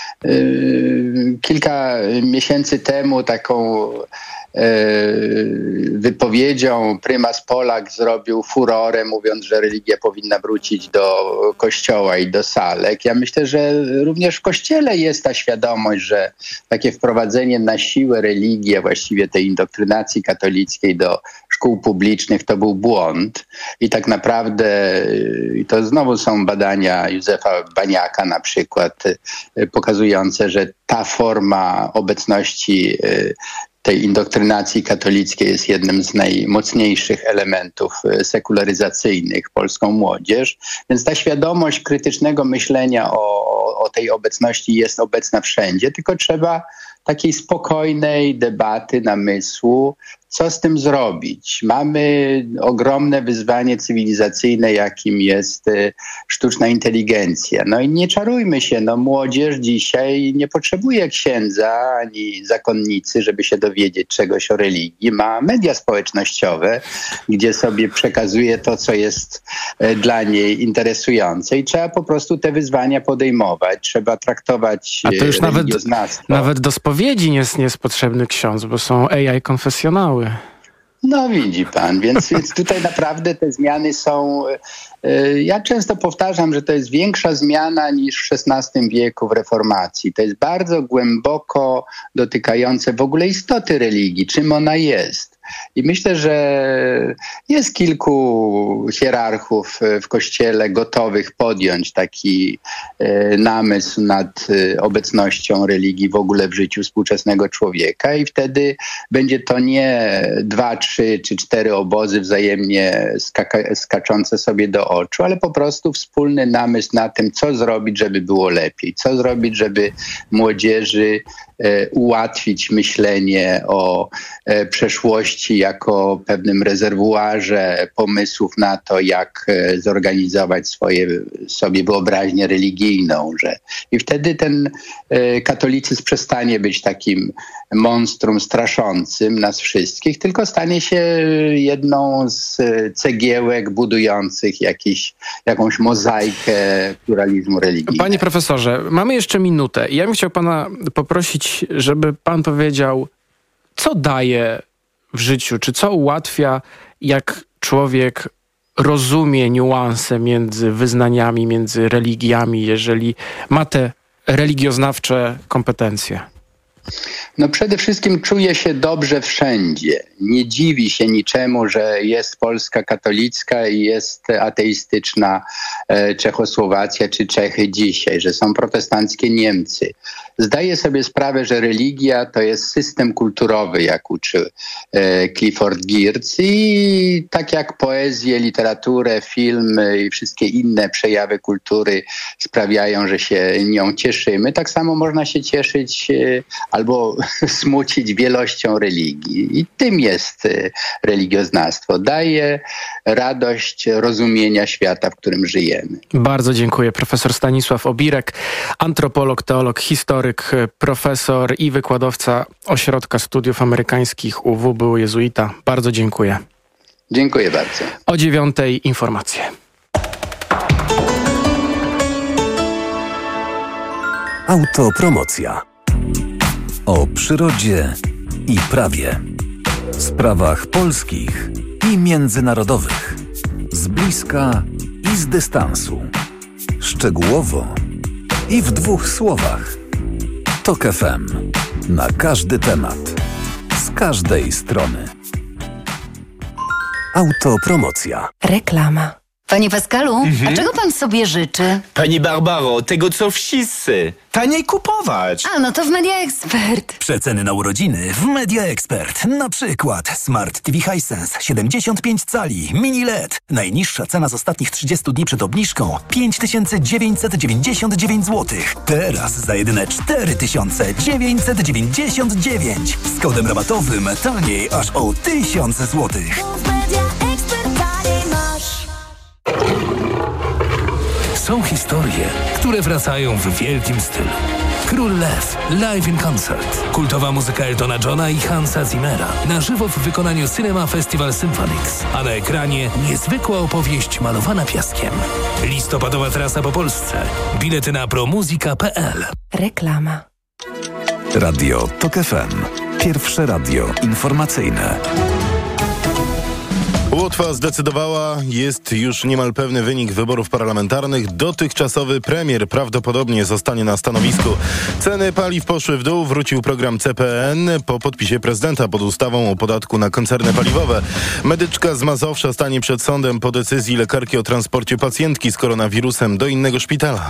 kilka miesięcy temu taką wypowiedzią prymas Polak zrobił furorę, mówiąc, że religia powinna wrócić do kościoła i do salek. Ja myślę, że również w kościele jest ta świadomość, że takie wprowadzenie na siłę religii, a właściwie tej indoktrynacji katolickiej do szkół publicznych to był błąd. I tak naprawdę, i to znowu są badania Józefa Baniaka na przykład, pokazujące, że ta forma obecności tej indoktrynacji katolickiej jest jednym z najmocniejszych elementów sekularyzacyjnych polską młodzież. Więc ta świadomość krytycznego myślenia o tej obecności jest obecna wszędzie, tylko trzeba takiej spokojnej debaty, namysłu, co z tym zrobić. Mamy ogromne wyzwanie cywilizacyjne, jakim jest sztuczna inteligencja. No i nie czarujmy się, młodzież dzisiaj nie potrzebuje księdza ani zakonnicy, żeby się dowiedzieć czegoś o religii. Ma media społecznościowe, gdzie sobie przekazuje to, co jest dla niej interesujące i trzeba po prostu te wyzwania podejmować. Trzeba traktować religioznawstwo. Nawet do spowiedzi nie jest potrzebny ksiądz, bo są AI konfesjonały. No widzi pan, więc tutaj naprawdę te zmiany są... Ja często powtarzam, że to jest większa zmiana niż w XVI wieku w reformacji. To jest bardzo głęboko dotykające w ogóle istoty religii, czym ona jest. I myślę, że jest kilku hierarchów w Kościele gotowych podjąć taki namysł nad obecnością religii w ogóle w życiu współczesnego człowieka i wtedy będzie to nie 2, 3 czy 4 obozy wzajemnie skaczące sobie do oczu, ale po prostu wspólny namysł na tym, co zrobić, żeby było lepiej, co zrobić, żeby młodzieży ułatwić myślenie o przeszłości jako pewnym rezerwuarze pomysłów na to, jak zorganizować sobie wyobraźnię religijną. I wtedy ten katolicyzm przestanie być takim monstrum straszącym nas wszystkich, tylko stanie się jedną z cegiełek budujących jakąś mozaikę pluralizmu religijnego. Panie profesorze, mamy jeszcze minutę i ja bym chciał pana poprosić, żeby pan powiedział, co daje w życiu, czy co ułatwia, jak człowiek rozumie niuanse między wyznaniami, między religiami, jeżeli ma te religioznawcze kompetencje? No przede wszystkim czuje się dobrze wszędzie. Nie dziwi się niczemu, że jest Polska katolicka i jest ateistyczna Czechosłowacja czy Czechy dzisiaj, że są protestanckie Niemcy. Zdaje sobie sprawę, że religia to jest system kulturowy, jak uczy Clifford Geertz i tak jak poezję, literaturę, filmy i wszystkie inne przejawy kultury sprawiają, że się nią cieszymy, tak samo można się cieszyć albo smucić wielością religii. I tym jest religioznawstwo. Daje radość rozumienia świata, w którym żyjemy. Bardzo dziękuję. Profesor Stanisław Obirek, antropolog, teolog, historyk, profesor i wykładowca Ośrodka Studiów Amerykańskich UW, był jezuita. Bardzo dziękuję. Dziękuję bardzo. O 9:00 informacje. Autopromocja. O przyrodzie i prawie. Sprawach polskich i międzynarodowych. Z bliska i z dystansu. Szczegółowo i w 2 słowach. TOK FM. Na każdy temat. Z każdej strony. Autopromocja. Reklama. Panie Pascalu, a czego pan sobie życzy? Pani Barbaro, tego co wszyscy. Taniej kupować. A, no to w Media Expert. Przeceny na urodziny w Media Expert. Na przykład Smart TV Hisense 75 cali, mini LED. Najniższa cena z ostatnich 30 dni przed obniżką 5999 zł. Teraz za jedyne 4999. Z kodem rabatowym taniej aż o 1000 zł. Są historie, które wracają w wielkim stylu. Król Lew, live in concert. Kultowa muzyka Eltona Johna i Hansa Zimmera. Na żywo w wykonaniu Cinema Festival Symphonics. A na ekranie niezwykła opowieść malowana piaskiem. Listopadowa trasa po Polsce. Bilety na promuzika.pl. Reklama. Radio TOK FM. Pierwsze radio informacyjne. Łotwa zdecydowała, jest już niemal pewny wynik wyborów parlamentarnych. Dotychczasowy premier prawdopodobnie zostanie na stanowisku. Ceny paliw poszły w dół, wrócił program CPN po podpisie prezydenta pod ustawą o podatku na koncerny paliwowe. Medyczka z Mazowsza stanie przed sądem po decyzji lekarki o transporcie pacjentki z koronawirusem do innego szpitala.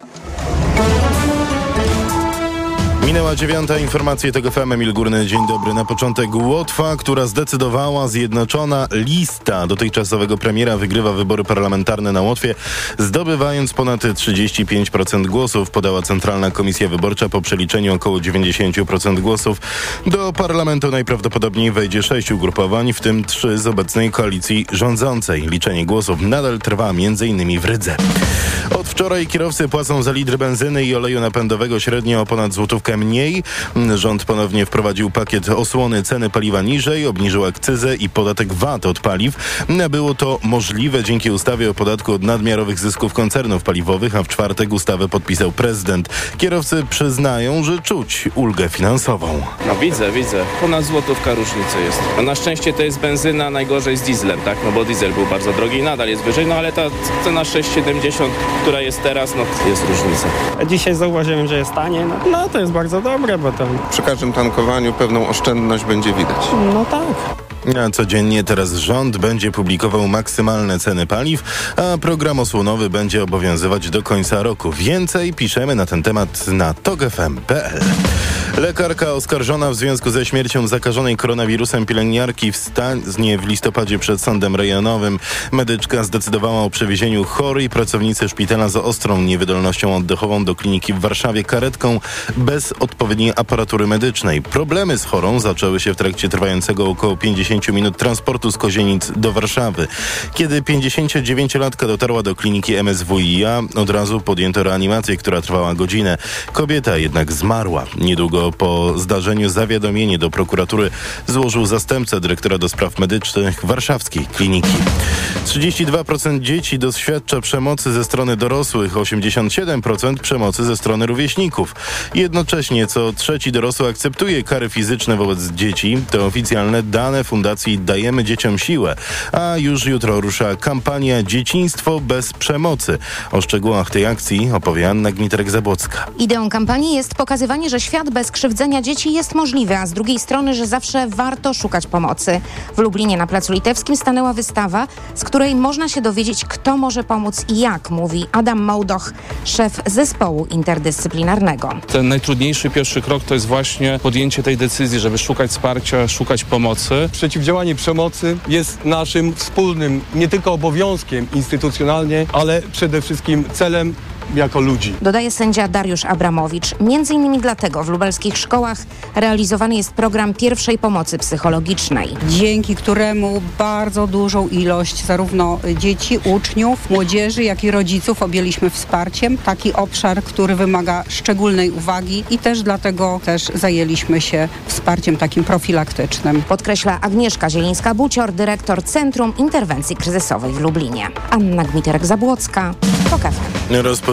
Minęła 9. Informacje TOK FM. Emil Górny, dzień dobry. Na początek Łotwa, która zdecydowała, zjednoczona lista dotychczasowego premiera wygrywa wybory parlamentarne na Łotwie, zdobywając ponad 35% głosów, podała Centralna Komisja Wyborcza po przeliczeniu około 90% głosów. Do parlamentu najprawdopodobniej wejdzie 6 ugrupowań, w tym 3 z obecnej koalicji rządzącej. Liczenie głosów nadal trwa m.in. w Rydze. Od wczoraj kierowcy płacą za litr benzyny i oleju napędowego średnio o ponad złotówkę mniej. Rząd ponownie wprowadził pakiet osłony ceny paliwa niżej, obniżył akcyzę i podatek VAT od paliw. Było to możliwe dzięki ustawie o podatku od nadmiarowych zysków koncernów paliwowych, a w czwartek ustawę podpisał prezydent. Kierowcy przyznają, że czuć ulgę finansową. No widzę. Ponad złotówka różnicy jest. No na szczęście to jest benzyna, najgorzej z dieslem, tak? No bo diesel był bardzo drogi i nadal jest wyżej, no ale ta cena 6,70, która jest teraz, no jest różnica. Dzisiaj zauważyłem, że jest taniej, no to jest bardzo dobre, bo to... Przy każdym tankowaniu pewną oszczędność będzie widać. No tak. A codziennie teraz rząd będzie publikował maksymalne ceny paliw, a program osłonowy będzie obowiązywać do końca roku. Więcej piszemy na ten temat na tokfm.pl. Lekarka oskarżona w związku ze śmiercią zakażonej koronawirusem pielęgniarki wstanie w listopadzie przed sądem rejonowym. Medyczka zdecydowała o przewiezieniu chorej pracownicy szpitala z ostrą niewydolnością oddechową do kliniki w Warszawie karetką bez odpowiedniej aparatury medycznej. Problemy z chorą zaczęły się w trakcie trwającego około 50 minut transportu z Kozienic do Warszawy. Kiedy 59-latka dotarła do kliniki MSWiA, od razu podjęto reanimację, która trwała godzinę. Kobieta jednak zmarła. Niedługo po zdarzeniu zawiadomienie do prokuratury złożył zastępca dyrektora do spraw medycznych warszawskiej kliniki. 32% dzieci doświadcza przemocy ze strony dorosłych, 87% przemocy ze strony rówieśników. Jednocześnie co trzeci dorosły akceptuje kary fizyczne wobec dzieci. To oficjalne dane Fundacji Dajemy Dzieciom Siłę. A już jutro rusza kampania Dzieciństwo bez przemocy. O szczegółach tej akcji opowie Anna Gmiterek-Zabłocka. Ideą kampanii jest pokazywanie, że świat bez krzywdzenia dzieci jest możliwy, a z drugiej strony, że zawsze warto szukać pomocy. W Lublinie na Placu Litewskim stanęła wystawa, z której można się dowiedzieć, kto może pomóc i jak, mówi Adam Mołdoch, szef zespołu interdyscyplinarnego. Ten najtrudniejszy pierwszy krok to jest właśnie podjęcie tej decyzji, żeby szukać wsparcia, szukać pomocy. Przeciwdziałanie przemocy jest naszym wspólnym nie tylko obowiązkiem instytucjonalnie, ale przede wszystkim celem jako ludzi. Dodaje sędzia Dariusz Abramowicz. Między innymi dlatego w lubelskich szkołach realizowany jest program pierwszej pomocy psychologicznej. Dzięki któremu bardzo dużą ilość zarówno dzieci, uczniów, młodzieży, jak i rodziców objęliśmy wsparciem. Taki obszar, który wymaga szczególnej uwagi i też dlatego zajęliśmy się wsparciem takim profilaktycznym. Podkreśla Agnieszka Zielińska-Bucior, dyrektor Centrum Interwencji Kryzysowej w Lublinie. Anna Gmiterek-Zabłocka, TOK FM.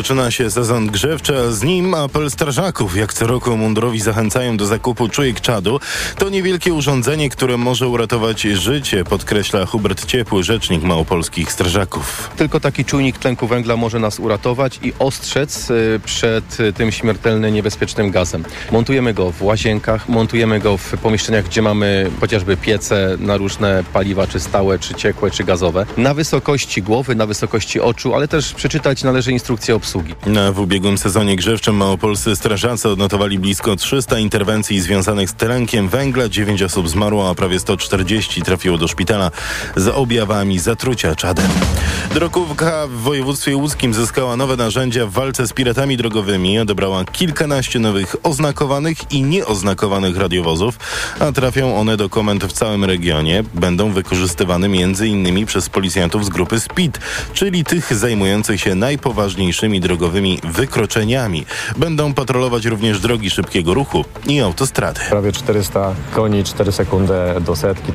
Rozpoczyna się sezon grzewczy, a z nim apel strażaków. Jak co roku mundurowi zachęcają do zakupu czujek czadu. To niewielkie urządzenie, które może uratować życie, podkreśla Hubert Ciepły, rzecznik małopolskich strażaków. Tylko taki czujnik tlenku węgla może nas uratować i ostrzec przed tym śmiertelnym, niebezpiecznym gazem. Montujemy go w łazienkach, montujemy go w pomieszczeniach, gdzie mamy chociażby piece na różne paliwa, czy stałe, czy ciekłe, czy gazowe. Na wysokości głowy, na wysokości oczu, ale też przeczytać należy instrukcję obsługi. W ubiegłym sezonie grzewczym małopolscy strażacy odnotowali blisko 300 interwencji związanych z tlenkiem węgla. 9 osób zmarło, a prawie 140 trafiło do szpitala z objawami zatrucia czadem. Drogówka w województwie łódzkim zyskała nowe narzędzia w walce z piratami drogowymi. Odebrała kilkanaście nowych oznakowanych i nieoznakowanych radiowozów, a trafią one do komend w całym regionie. Będą wykorzystywane m.in. przez policjantów z grupy SPID, czyli tych zajmujących się najpoważniejszymi drogowymi wykroczeniami. Będą patrolować również drogi szybkiego ruchu i autostrady. Prawie 400 koni, 4 sekundy do setki.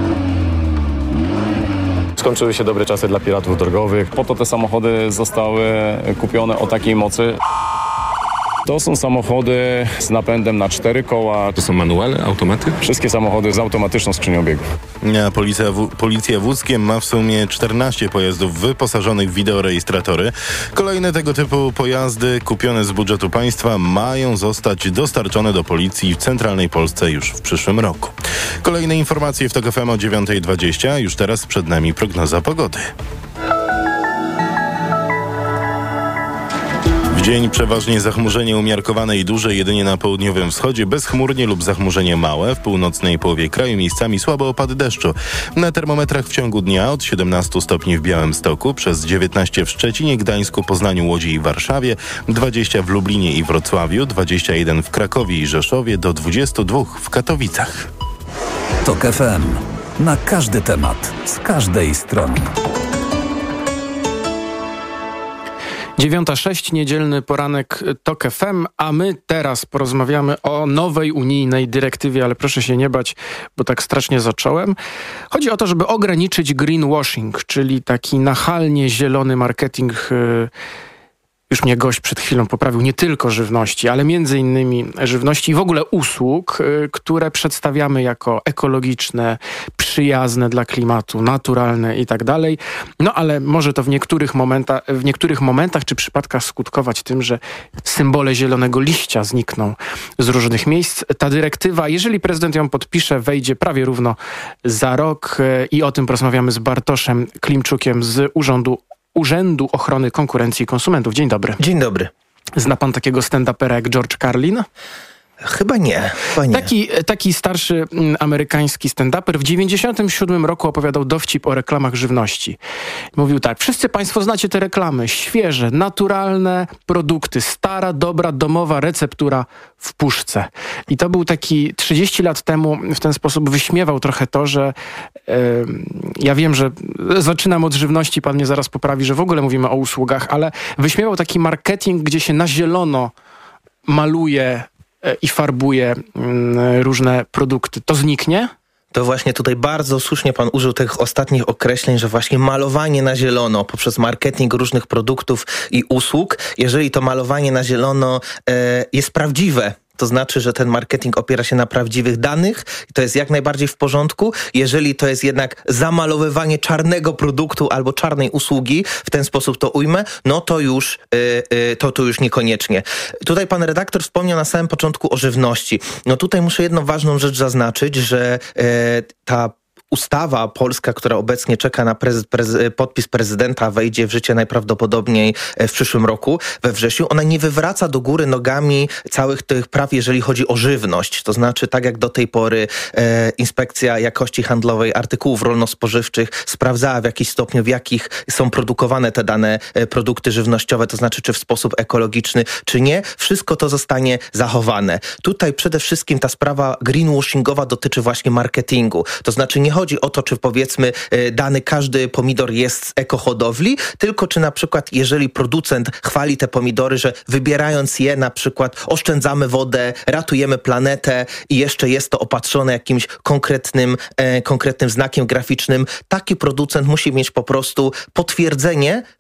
Skończyły się dobre czasy dla piratów drogowych. Po to te samochody zostały kupione o takiej mocy. To są samochody z napędem na 4 koła. To są manuale, automaty? Wszystkie samochody z automatyczną skrzynią biegów. Policja w Łódzkiem ma w sumie 14 pojazdów wyposażonych w wideorejestratory. Kolejne tego typu pojazdy kupione z budżetu państwa mają zostać dostarczone do policji w centralnej Polsce już w przyszłym roku. Kolejne informacje w TOK FM o 9:20. Już teraz przed nami prognoza pogody. W dzień przeważnie zachmurzenie umiarkowane i duże, jedynie na południowym wschodzie bezchmurnie lub zachmurzenie małe, w północnej połowie kraju miejscami słabe opady deszczu. Na termometrach w ciągu dnia od 17 stopni w Białymstoku, przez 19 w Szczecinie, Gdańsku, Poznaniu, Łodzi i Warszawie, 20 w Lublinie i Wrocławiu, 21 w Krakowie i Rzeszowie, do 22 w Katowicach. TOK FM. Na każdy temat, z każdej strony. 9:06, niedzielny poranek TOK FM, a my teraz porozmawiamy o nowej unijnej dyrektywie, ale proszę się nie bać, bo tak strasznie zacząłem. Chodzi o to, żeby ograniczyć greenwashing, czyli taki nachalnie zielony marketing. Już mnie gość przed chwilą poprawił, nie tylko żywności, ale między innymi żywności i w ogóle usług, które przedstawiamy jako ekologiczne, przyjazne dla klimatu, naturalne i tak dalej. No ale może to w niektórych momentach czy przypadkach skutkować tym, że symbole zielonego liścia znikną z różnych miejsc. Ta dyrektywa, jeżeli prezydent ją podpisze, wejdzie prawie równo za rok i o tym porozmawiamy z Bartoszem Klimczukiem z Urzędu Ochrony Konkurencji i Konsumentów. Dzień dobry. Dzień dobry. Zna pan takiego stand-upera jak George Carlin? Chyba nie. Taki starszy amerykański stand-uper w 1997 roku opowiadał dowcip o reklamach żywności. Mówił tak: wszyscy państwo znacie te reklamy. Świeże, naturalne produkty. Stara, dobra, domowa receptura w puszce. I to był taki 30 lat temu, w ten sposób wyśmiewał trochę to, że ja wiem, że zaczynam od żywności, pan mnie zaraz poprawi, że w ogóle mówimy o usługach, ale wyśmiewał taki marketing, gdzie się na zielono maluje i farbuje różne produkty. To zniknie? To właśnie tutaj bardzo słusznie pan użył tych ostatnich określeń, że właśnie malowanie na zielono poprzez marketing różnych produktów i usług, jeżeli to malowanie na zielono jest prawdziwe, to znaczy, że ten marketing opiera się na prawdziwych danych i to jest jak najbardziej w porządku. Jeżeli to jest jednak zamalowywanie czarnego produktu albo czarnej usługi, w ten sposób to ujmę, no to już to już niekoniecznie. Tutaj pan redaktor wspomniał na samym początku o żywności. No tutaj muszę jedną ważną rzecz zaznaczyć, że ta ustawa polska, która obecnie czeka na podpis prezydenta, wejdzie w życie najprawdopodobniej w przyszłym roku, we wrześniu. Ona nie wywraca do góry nogami całych tych praw, jeżeli chodzi o żywność. To znaczy, tak jak do tej pory Inspekcja Jakości Handlowej Artykułów Rolno-Spożywczych sprawdzała w jakiś stopniu, w jakich są produkowane te dane produkty żywnościowe, to znaczy, czy w sposób ekologiczny, czy nie. Wszystko to zostanie zachowane. Tutaj przede wszystkim ta sprawa greenwashingowa dotyczy właśnie marketingu. To znaczy, nie chodzi o to, czy powiedzmy dany każdy pomidor jest z ekohodowli, tylko czy na przykład jeżeli producent chwali te pomidory, że wybierając je na przykład oszczędzamy wodę, ratujemy planetę i jeszcze jest to opatrzone jakimś konkretnym znakiem graficznym, taki producent musi mieć po prostu potwierdzenie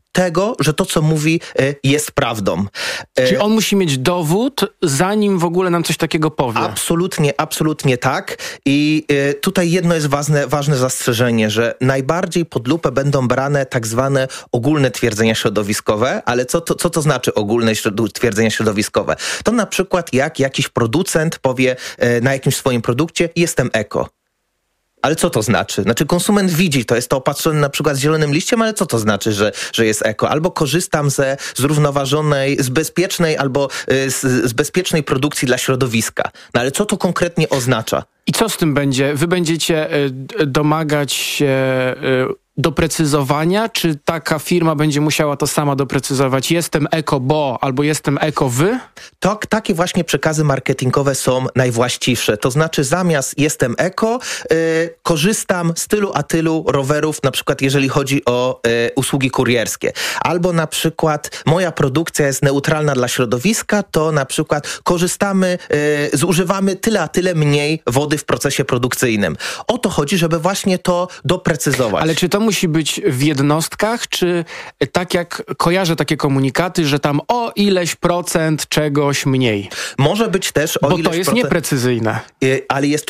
tego, że to, co mówi, jest prawdą. Czyli on musi mieć dowód, zanim w ogóle nam coś takiego powie. Absolutnie tak. I tutaj jedno jest ważne zastrzeżenie, że najbardziej pod lupę będą brane tak zwane ogólne twierdzenia środowiskowe, ale co to znaczy ogólne twierdzenia środowiskowe? To na przykład jak jakiś producent powie na jakimś swoim produkcie, jestem eko. Ale co to znaczy? Znaczy konsument widzi, to jest to opatrzone na przykład zielonym liściem, ale co to znaczy, że jest eko? Albo korzystam ze zrównoważonej, z bezpiecznej albo z bezpiecznej produkcji dla środowiska. No ale co to konkretnie oznacza? I co z tym będzie? Wy będziecie domagać się doprecyzowania, czy taka firma będzie musiała to sama doprecyzować? Jestem eko bo, albo jestem eko wy? Takie właśnie przekazy marketingowe są najwłaściwsze. To znaczy zamiast jestem eko, korzystam z tylu a tylu rowerów, na przykład jeżeli chodzi o usługi kurierskie. Albo na przykład moja produkcja jest neutralna dla środowiska, to na przykład zużywamy tyle a tyle mniej wody w procesie produkcyjnym. O to chodzi, żeby właśnie to doprecyzować. Ale czy to musi być w jednostkach, czy tak jak kojarzę takie komunikaty, że tam o ileś procent czegoś mniej? Może być też o ileś procent. Bo to jest nieprecyzyjne. Ale jest to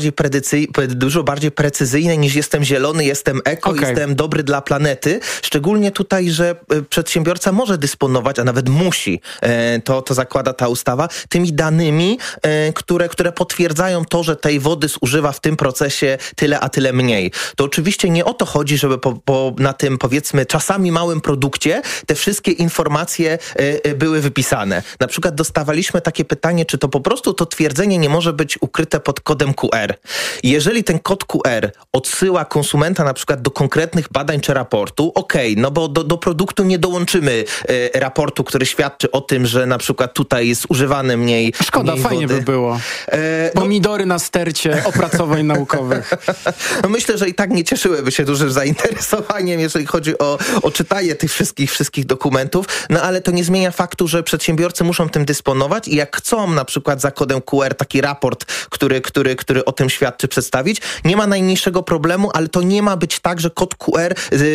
dużo bardziej precyzyjne niż jestem zielony, jestem eko, jestem dobry dla planety. Szczególnie tutaj, że przedsiębiorca może dysponować, a nawet musi, to zakłada ta ustawa, tymi danymi, które potwierdzają to, że tej wody zużywa w tym procesie tyle a tyle mniej. To oczywiście nie o to chodzi, żeby na tym, powiedzmy, czasami małym produkcie te wszystkie informacje były wypisane. Na przykład dostawaliśmy takie pytanie, czy to po prostu to twierdzenie nie może być ukryte pod kodem QR. Jeżeli ten kod QR odsyła konsumenta na przykład do konkretnych badań czy raportu, no bo do produktu nie dołączymy raportu, który świadczy o tym, że na przykład tutaj jest używane mniej Szkoda, mniej fajnie wody. by było. Pomidory na stercie opracowań naukowych. No myślę, że i tak nie cieszyłyby się dużym zainteresowaniem, jeżeli chodzi o czytanie tych wszystkich dokumentów, no ale to nie zmienia faktu, że przedsiębiorcy muszą tym dysponować i jak chcą na przykład za kodem QR taki raport, który o tym świadczy, przedstawić, nie ma najmniejszego problemu, ale to nie ma być tak, że kod QR,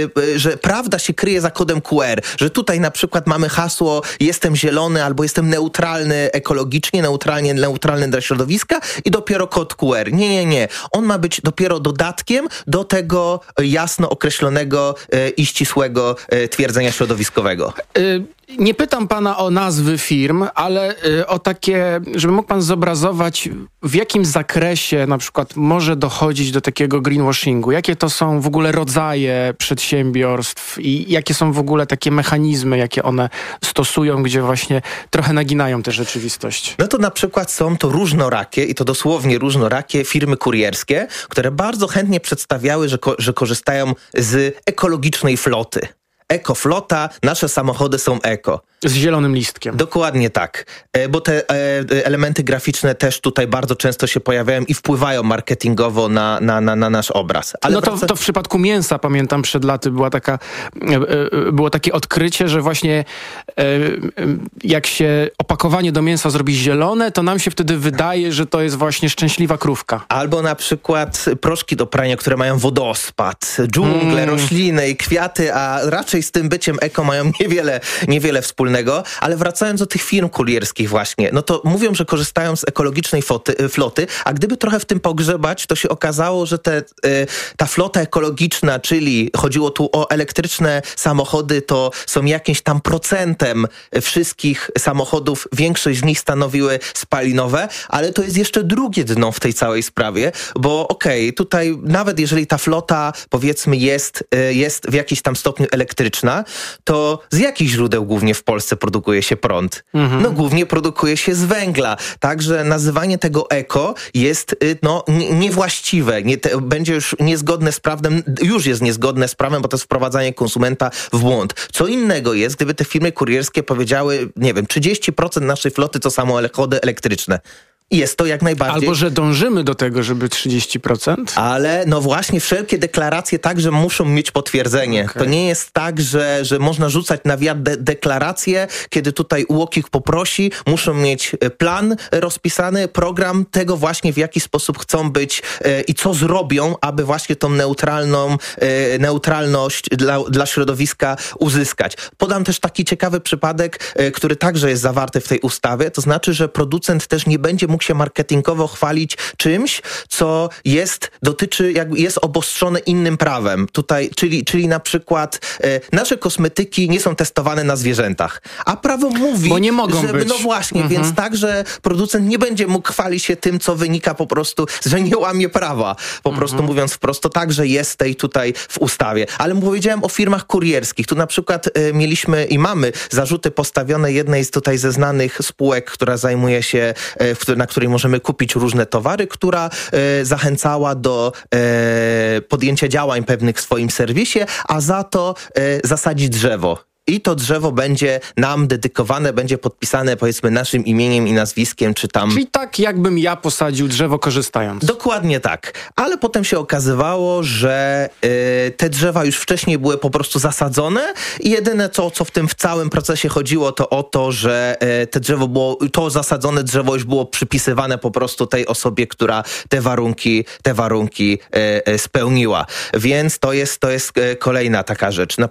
że prawda się kryje za kodem QR, że tutaj na przykład mamy hasło jestem zielony albo jestem neutralny ekologicznie, neutralny dla środowiska i dopiero kod QR. Nie. On ma być dopiero dodatkiem do tego jasno określonego i ścisłego twierdzenia środowiskowego. Nie pytam pana o nazwy firm, ale o takie, żeby mógł pan zobrazować, w jakim zakresie na przykład może dochodzić do takiego greenwashingu. Jakie to są w ogóle rodzaje przedsiębiorstw i jakie są w ogóle takie mechanizmy, jakie one stosują, gdzie właśnie trochę naginają tę rzeczywistość. No to na przykład są to różnorakie, i to dosłownie różnorakie firmy kurierskie, które bardzo chętnie przedstawiały, że korzystają z ekologicznej floty. Ekoflota, nasze samochody są eko. Z zielonym listkiem. Dokładnie tak, bo te elementy graficzne też tutaj bardzo często się pojawiają i wpływają marketingowo na nasz obraz. Ale to w przypadku mięsa, pamiętam, przed laty było takie odkrycie, że właśnie jak się opakowanie do mięsa zrobi zielone, to nam się wtedy wydaje, że to jest właśnie szczęśliwa krówka. Albo na przykład proszki do prania, które mają wodospad, dżungle, rośliny i kwiaty, a raczej z tym byciem eko mają niewiele wspólnego. Ale wracając do tych firm kurierskich właśnie, no to mówią, że korzystają z ekologicznej floty, a gdyby trochę w tym pogrzebać, to się okazało, że ta flota ekologiczna, czyli chodziło tu o elektryczne samochody, to są jakimś tam procentem wszystkich samochodów, większość z nich stanowiły spalinowe, ale to jest jeszcze drugie dno w tej całej sprawie, bo tutaj nawet jeżeli ta flota, powiedzmy, jest w jakiś tam stopniu elektryczna, to z jakich źródeł głównie w Polsce produkuje się prąd? No głównie produkuje się z węgla. Także nazywanie tego eko jest niewłaściwe. Będzie już niezgodne z prawem, już jest niezgodne z prawem, bo to jest wprowadzanie konsumenta w błąd. Co innego jest, gdyby te firmy kurierskie powiedziały, nie wiem, 30% naszej floty to samochody elektryczne. Jest to jak najbardziej. Albo że dążymy do tego, żeby 30%? Ale no właśnie, wszelkie deklaracje także muszą mieć potwierdzenie. To nie jest tak, że można rzucać na wiatr deklaracje, kiedy tutaj UOKiK poprosi, muszą mieć plan rozpisany, program tego właśnie, w jaki sposób chcą być i co zrobią, aby właśnie tą neutralność dla środowiska uzyskać. Podam też taki ciekawy przypadek, który także jest zawarty w tej ustawie, to znaczy, że producent też nie będzie mógł się marketingowo chwalić czymś, co jest obostrzone innym prawem. Tutaj, czyli na przykład nasze kosmetyki nie są testowane na zwierzętach, a prawo mówi, bo nie mogą że być. No właśnie, więc także producent nie będzie mógł chwalić się tym, co wynika po prostu, że nie łamie prawa. Po prostu mówiąc wprost, to także jest tutaj w ustawie. Ale powiedziałem o firmach kurierskich. Tu na przykład mieliśmy i mamy zarzuty postawione jednej z tutaj ze znanych spółek, która zajmuje się, na której możemy kupić różne towary, która zachęcała do podjęcia działań pewnych w swoim serwisie, a za to zasadzić drzewo. I to drzewo będzie nam dedykowane, będzie podpisane powiedzmy naszym imieniem i nazwiskiem, czy tam... Czyli tak jakbym ja posadził drzewo korzystając. Dokładnie tak. Ale potem się okazywało, że te drzewa już wcześniej były po prostu zasadzone i jedyne co w całym procesie chodziło, to o to, że to zasadzone drzewo już było przypisywane po prostu tej osobie, która te warunki spełniła. Więc to jest kolejna taka rzecz.